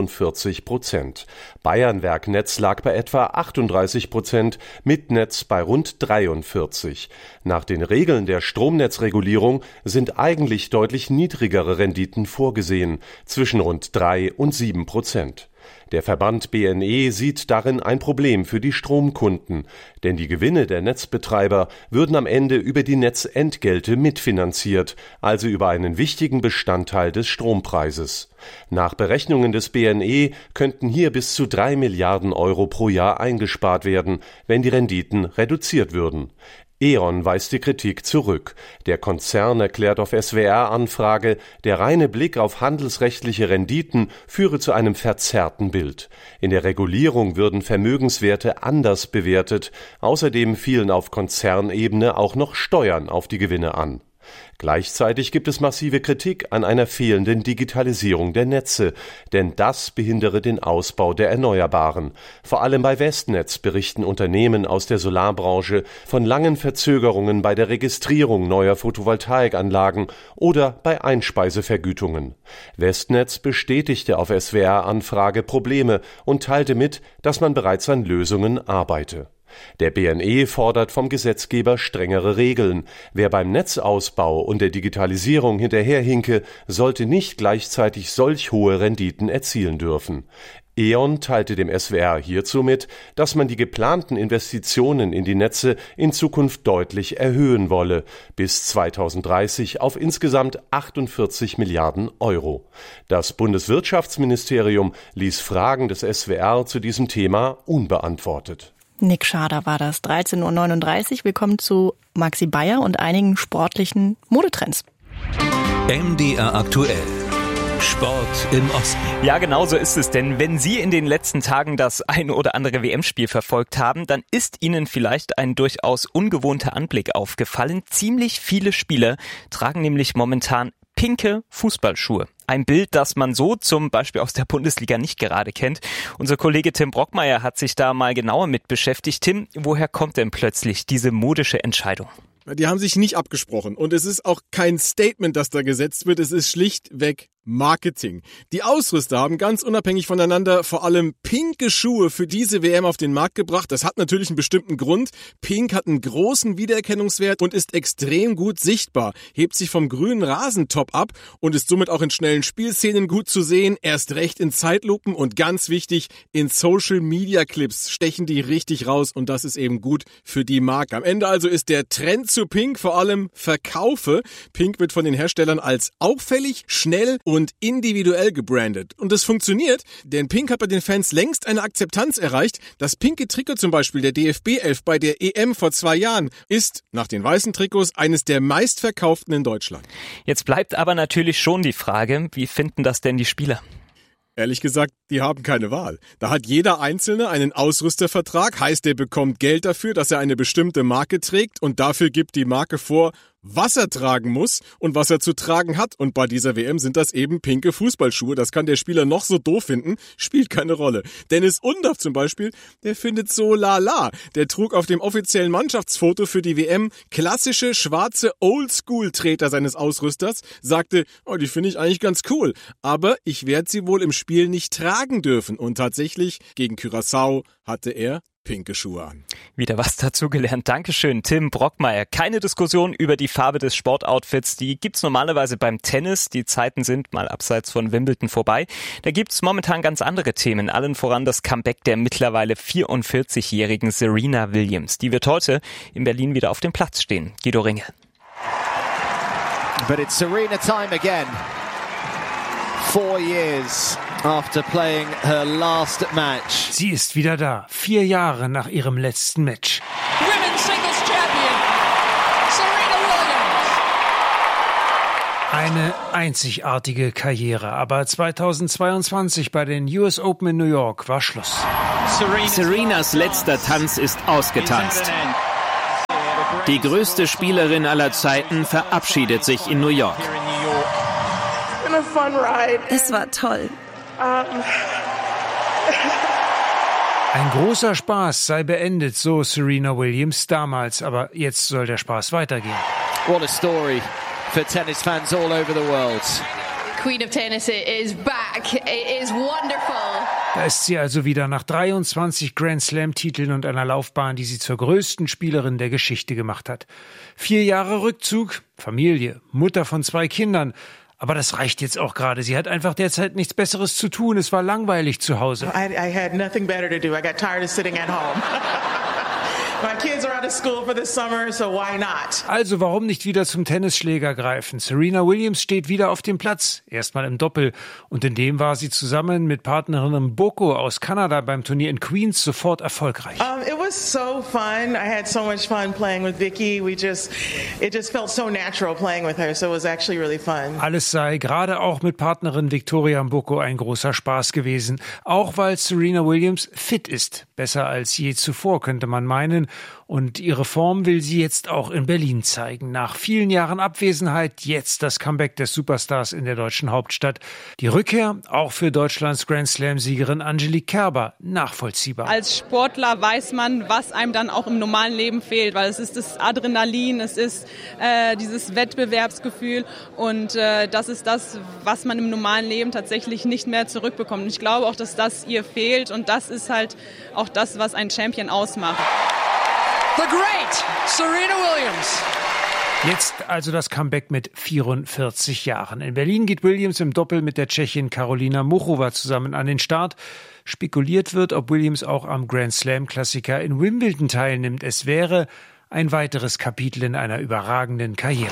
45%. Bayernwerknetz lag bei etwa 38%, Mitnetz bei rund 43%. Nach den Regeln der Stromnetzregulierung sind eigentlich deutlich niedrigere Renditen vorgesehen, zwischen rund 3 und 7%. Der Verband BNE sieht darin ein Problem für die Stromkunden, denn die Gewinne der Netzbetreiber würden am Ende über die Netzentgelte mitfinanziert, also über einen wichtigen Bestandteil des Strompreises. Nach Berechnungen des BNE könnten hier bis zu 3 Milliarden Euro pro Jahr eingespart werden, wenn die Renditen reduziert würden. E.ON weist die Kritik zurück. Der Konzern erklärt auf SWR-Anfrage, der reine Blick auf handelsrechtliche Renditen führe zu einem verzerrten Bild. In der Regulierung würden Vermögenswerte anders bewertet. Außerdem fielen auf Konzernebene auch noch Steuern auf die Gewinne an. Gleichzeitig gibt es massive Kritik an einer fehlenden Digitalisierung der Netze, denn das behindere den Ausbau der Erneuerbaren. Vor allem bei Westnetz berichten Unternehmen aus der Solarbranche von langen Verzögerungen bei der Registrierung neuer Photovoltaikanlagen oder bei Einspeisevergütungen. Westnetz bestätigte auf SWR-Anfrage Probleme und teilte mit, dass man bereits an Lösungen arbeite. Der BNE fordert vom Gesetzgeber strengere Regeln. Wer beim Netzausbau und der Digitalisierung hinterherhinke, sollte nicht gleichzeitig solch hohe Renditen erzielen dürfen. E.ON teilte dem SWR hierzu mit, dass man die geplanten Investitionen in die Netze in Zukunft deutlich erhöhen wolle, bis 2030 auf insgesamt 48 Milliarden Euro. Das Bundeswirtschaftsministerium ließ Fragen des SWR zu diesem Thema unbeantwortet. Nick Schader war das, 13.39 Uhr. Willkommen zu Maxi Bayer und einigen sportlichen Modetrends. MDR aktuell. Sport im Osten. Ja, genau so ist es, denn wenn Sie in den letzten Tagen das ein oder andere WM-Spiel verfolgt haben, dann ist Ihnen vielleicht ein durchaus ungewohnter Anblick aufgefallen. Ziemlich viele Spieler tragen nämlich momentan pinke Fußballschuhe. Ein Bild, das man so zum Beispiel aus der Bundesliga nicht gerade kennt. Unser Kollege Tim Brockmeier hat sich da mal genauer mit beschäftigt. Tim, woher kommt denn plötzlich diese modische Entscheidung? Die haben sich nicht abgesprochen und es ist auch kein Statement, das da gesetzt wird. Es ist schlichtweg Marketing. Die Ausrüster haben ganz unabhängig voneinander vor allem pinke Schuhe für diese WM auf den Markt gebracht. Das hat natürlich einen bestimmten Grund. Pink hat einen großen Wiedererkennungswert und ist extrem gut sichtbar, hebt sich vom grünen Rasentop ab und ist somit auch in schnellen Spielszenen gut zu sehen, erst recht in Zeitlupen und ganz wichtig, in Social-Media-Clips stechen die richtig raus und das ist eben gut für die Marke. Am Ende also ist der Trend zu Pink vor allem Verkaufe. Pink wird von den Herstellern als auffällig, schnell und individuell gebrandet. Und das funktioniert, denn Pink hat bei den Fans längst eine Akzeptanz erreicht. Das pinke Trikot zum Beispiel der DFB 11 bei der EM vor 2 Jahren ist nach den weißen Trikots eines der meistverkauften in Deutschland. Jetzt bleibt aber natürlich schon die Frage, wie finden das denn die Spieler? Ehrlich gesagt, die haben keine Wahl. Da hat jeder Einzelne einen Ausrüstervertrag, heißt, er bekommt Geld dafür, dass er eine bestimmte Marke trägt und dafür gibt die Marke vor, was er tragen muss und was er zu tragen hat. Und bei dieser WM sind das eben pinke Fußballschuhe. Das kann der Spieler noch so doof finden, spielt keine Rolle. Dennis Undaff zum Beispiel, der findet so lala. Der trug auf dem offiziellen Mannschaftsfoto für die WM klassische schwarze Oldschool-Treter seines Ausrüsters, sagte, oh, die finde ich eigentlich ganz cool, aber ich werde sie wohl im Spiel nicht tragen dürfen. Und tatsächlich, gegen Curaçao hatte er pinke Schuhe an. Wieder was dazugelernt. Dankeschön, Tim Brockmeier. Keine Diskussion über die Farbe des Sportoutfits. Die gibt's normalerweise beim Tennis. Die Zeiten sind mal abseits von Wimbledon vorbei. Da gibt's momentan ganz andere Themen. Allen voran das Comeback der mittlerweile 44-jährigen Serena Williams. Die wird heute in Berlin wieder auf dem Platz stehen. Guido Ringe. But it's Serena time again. 4 years after playing her last match. Sie ist wieder da, 4 Jahre nach ihrem letzten Match. Women's Singles Champion, Serena Williams. Eine einzigartige Karriere, aber 2022 bei den US Open in New York war Schluss. Serenas letzter Tanz ist ausgetanzt. Die größte Spielerin aller Zeiten verabschiedet sich in New York. Es war toll. Ein großer Spaß sei beendet, so Serena Williams damals, aber jetzt soll der Spaß weitergehen. What a story for tennis fans all over the world. Queen of Tennis is back. It is wonderful. Da ist sie also wieder nach 23 Grand Slam-Titeln und einer Laufbahn, die sie zur größten Spielerin der Geschichte gemacht hat. 4 Jahre Rückzug, Familie, Mutter von 2 Kindern. Aber das reicht jetzt auch gerade. Sie hat einfach derzeit nichts Besseres zu tun. Es war langweilig zu Hause. I had nothing better to do. I got tired of sitting at home. My kids are out of school for this summer, so why not? Also warum nicht wieder zum Tennisschläger greifen? Serena Williams steht wieder auf dem Platz, erstmal im Doppel. Und in dem war sie zusammen mit Partnerin Mboko aus Kanada beim Turnier in Queens sofort erfolgreich. It was so fun. I had so much fun playing with Vicky. It just felt so natural playing with her, so it was actually really fun. Alles sei gerade auch mit Partnerin Victoria Mboko ein großer Spaß gewesen. Auch weil Serena Williams fit ist. Besser als je zuvor, könnte man meinen. Und ihre Form will sie jetzt auch in Berlin zeigen. Nach vielen Jahren Abwesenheit jetzt das Comeback des Superstars in der deutschen Hauptstadt. Die Rückkehr auch für Deutschlands Grand Slam-Siegerin Angelique Kerber nachvollziehbar. Als Sportler weiß man, was einem dann auch im normalen Leben fehlt, weil es ist das Adrenalin, es ist dieses Wettbewerbsgefühl und das ist das, was man im normalen Leben tatsächlich nicht mehr zurückbekommt. Und ich glaube auch, dass das ihr fehlt und das ist halt auch das, was einen Champion ausmacht. The great Serena Williams. Jetzt also das Comeback mit 44 Jahren. In Berlin geht Williams im Doppel mit der Tschechin Karolina Muchova zusammen an den Start. Spekuliert wird, ob Williams auch am Grand Slam Klassiker in Wimbledon teilnimmt. Es wäre ein weiteres Kapitel in einer überragenden Karriere.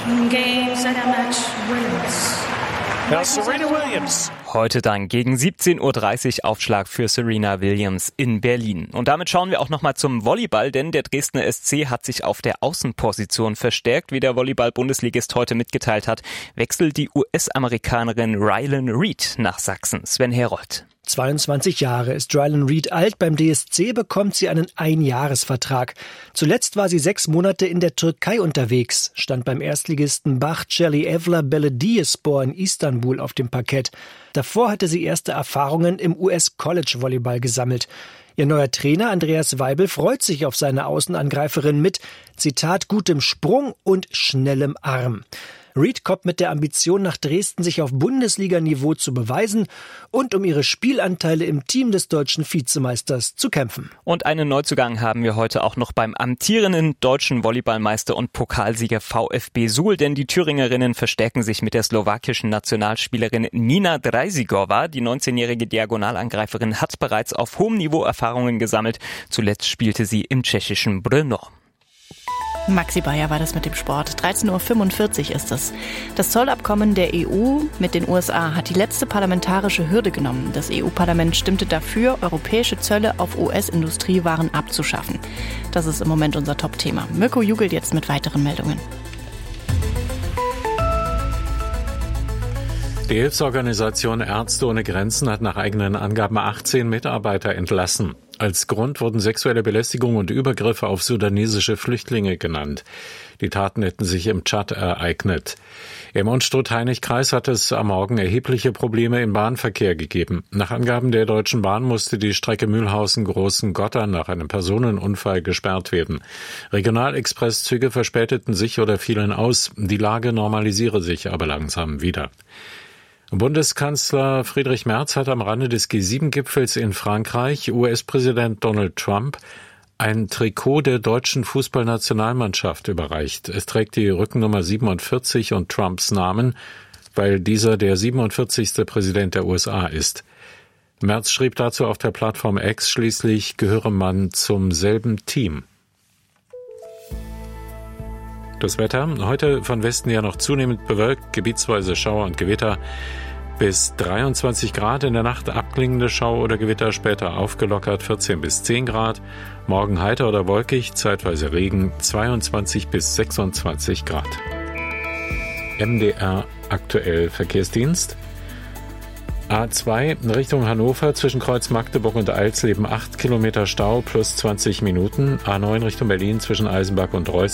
Serena Williams. Heute dann gegen 17:30 Uhr Aufschlag für Serena Williams in Berlin. Und damit schauen wir auch nochmal zum Volleyball, denn der Dresdner SC hat sich auf der Außenposition verstärkt. Wie der Volleyball-Bundesligist heute mitgeteilt hat, wechselt die US-Amerikanerin Rylan Reed nach Sachsen. Sven Herold. 22 Jahre ist Rylan Reed alt. Beim DSC bekommt sie einen Einjahresvertrag. Zuletzt war sie 6 Monate in der Türkei unterwegs, stand beim Erstligisten Bahçeli Evler Belediyespor in Istanbul auf dem Parkett. Davor hatte sie erste Erfahrungen im US-College-Volleyball gesammelt. Ihr neuer Trainer Andreas Weibel freut sich auf seine Außenangreiferin mit, Zitat, gutem Sprung und schnellem Arm. Reed kommt mit der Ambition nach Dresden, sich auf Bundesliga-Niveau zu beweisen und um ihre Spielanteile im Team des deutschen Vizemeisters zu kämpfen. Und einen Neuzugang haben wir heute auch noch beim amtierenden deutschen Volleyballmeister und Pokalsieger VfB Suhl, denn die Thüringerinnen verstärken sich mit der slowakischen Nationalspielerin Nina Drajzigova. Die 19-jährige Diagonalangreiferin hat bereits auf hohem Niveau Erfahrungen gesammelt. Zuletzt spielte sie im tschechischen Brno. Maxi Bayer war das mit dem Sport. 13:45 Uhr ist es. Das Zollabkommen der EU mit den USA hat die letzte parlamentarische Hürde genommen. Das EU-Parlament stimmte dafür, europäische Zölle auf US-Industriewaren abzuschaffen. Das ist im Moment unser Top-Thema. Mirko Jugelt jetzt mit weiteren Meldungen. Die Hilfsorganisation Ärzte ohne Grenzen hat nach eigenen Angaben 18 Mitarbeiter entlassen. Als Grund wurden sexuelle Belästigung und Übergriffe auf sudanesische Flüchtlinge genannt. Die Taten hätten sich im Tschad ereignet. Im Unstrut-Heinig-Kreis hat es am Morgen erhebliche Probleme im Bahnverkehr gegeben. Nach Angaben der Deutschen Bahn musste die Strecke Mühlhausen-Großengottern nach einem Personenunfall gesperrt werden. Regionalexpresszüge verspäteten sich oder fielen aus. Die Lage normalisiere sich aber langsam wieder. Bundeskanzler Friedrich Merz hat am Rande des G7-Gipfels in Frankreich US-Präsident Donald Trump ein Trikot der deutschen Fußballnationalmannschaft überreicht. Es trägt die Rückennummer 47 und Trumps Namen, weil dieser der 47. Präsident der USA ist. Merz schrieb dazu auf der Plattform X, schließlich gehöre man zum selben Team. Das Wetter, heute von Westen her noch zunehmend bewölkt, gebietsweise Schauer und Gewitter. Bis 23 Grad, in der Nacht abklingende Schauer oder Gewitter, später aufgelockert 14 bis 10 Grad. Morgen heiter oder wolkig, zeitweise Regen, 22 bis 26 Grad. MDR aktuell Verkehrsdienst. A2 Richtung Hannover zwischen Kreuz Magdeburg und Alsleben 8 Kilometer Stau plus 20 Minuten. A9 Richtung Berlin zwischen Eisenbach und Reuß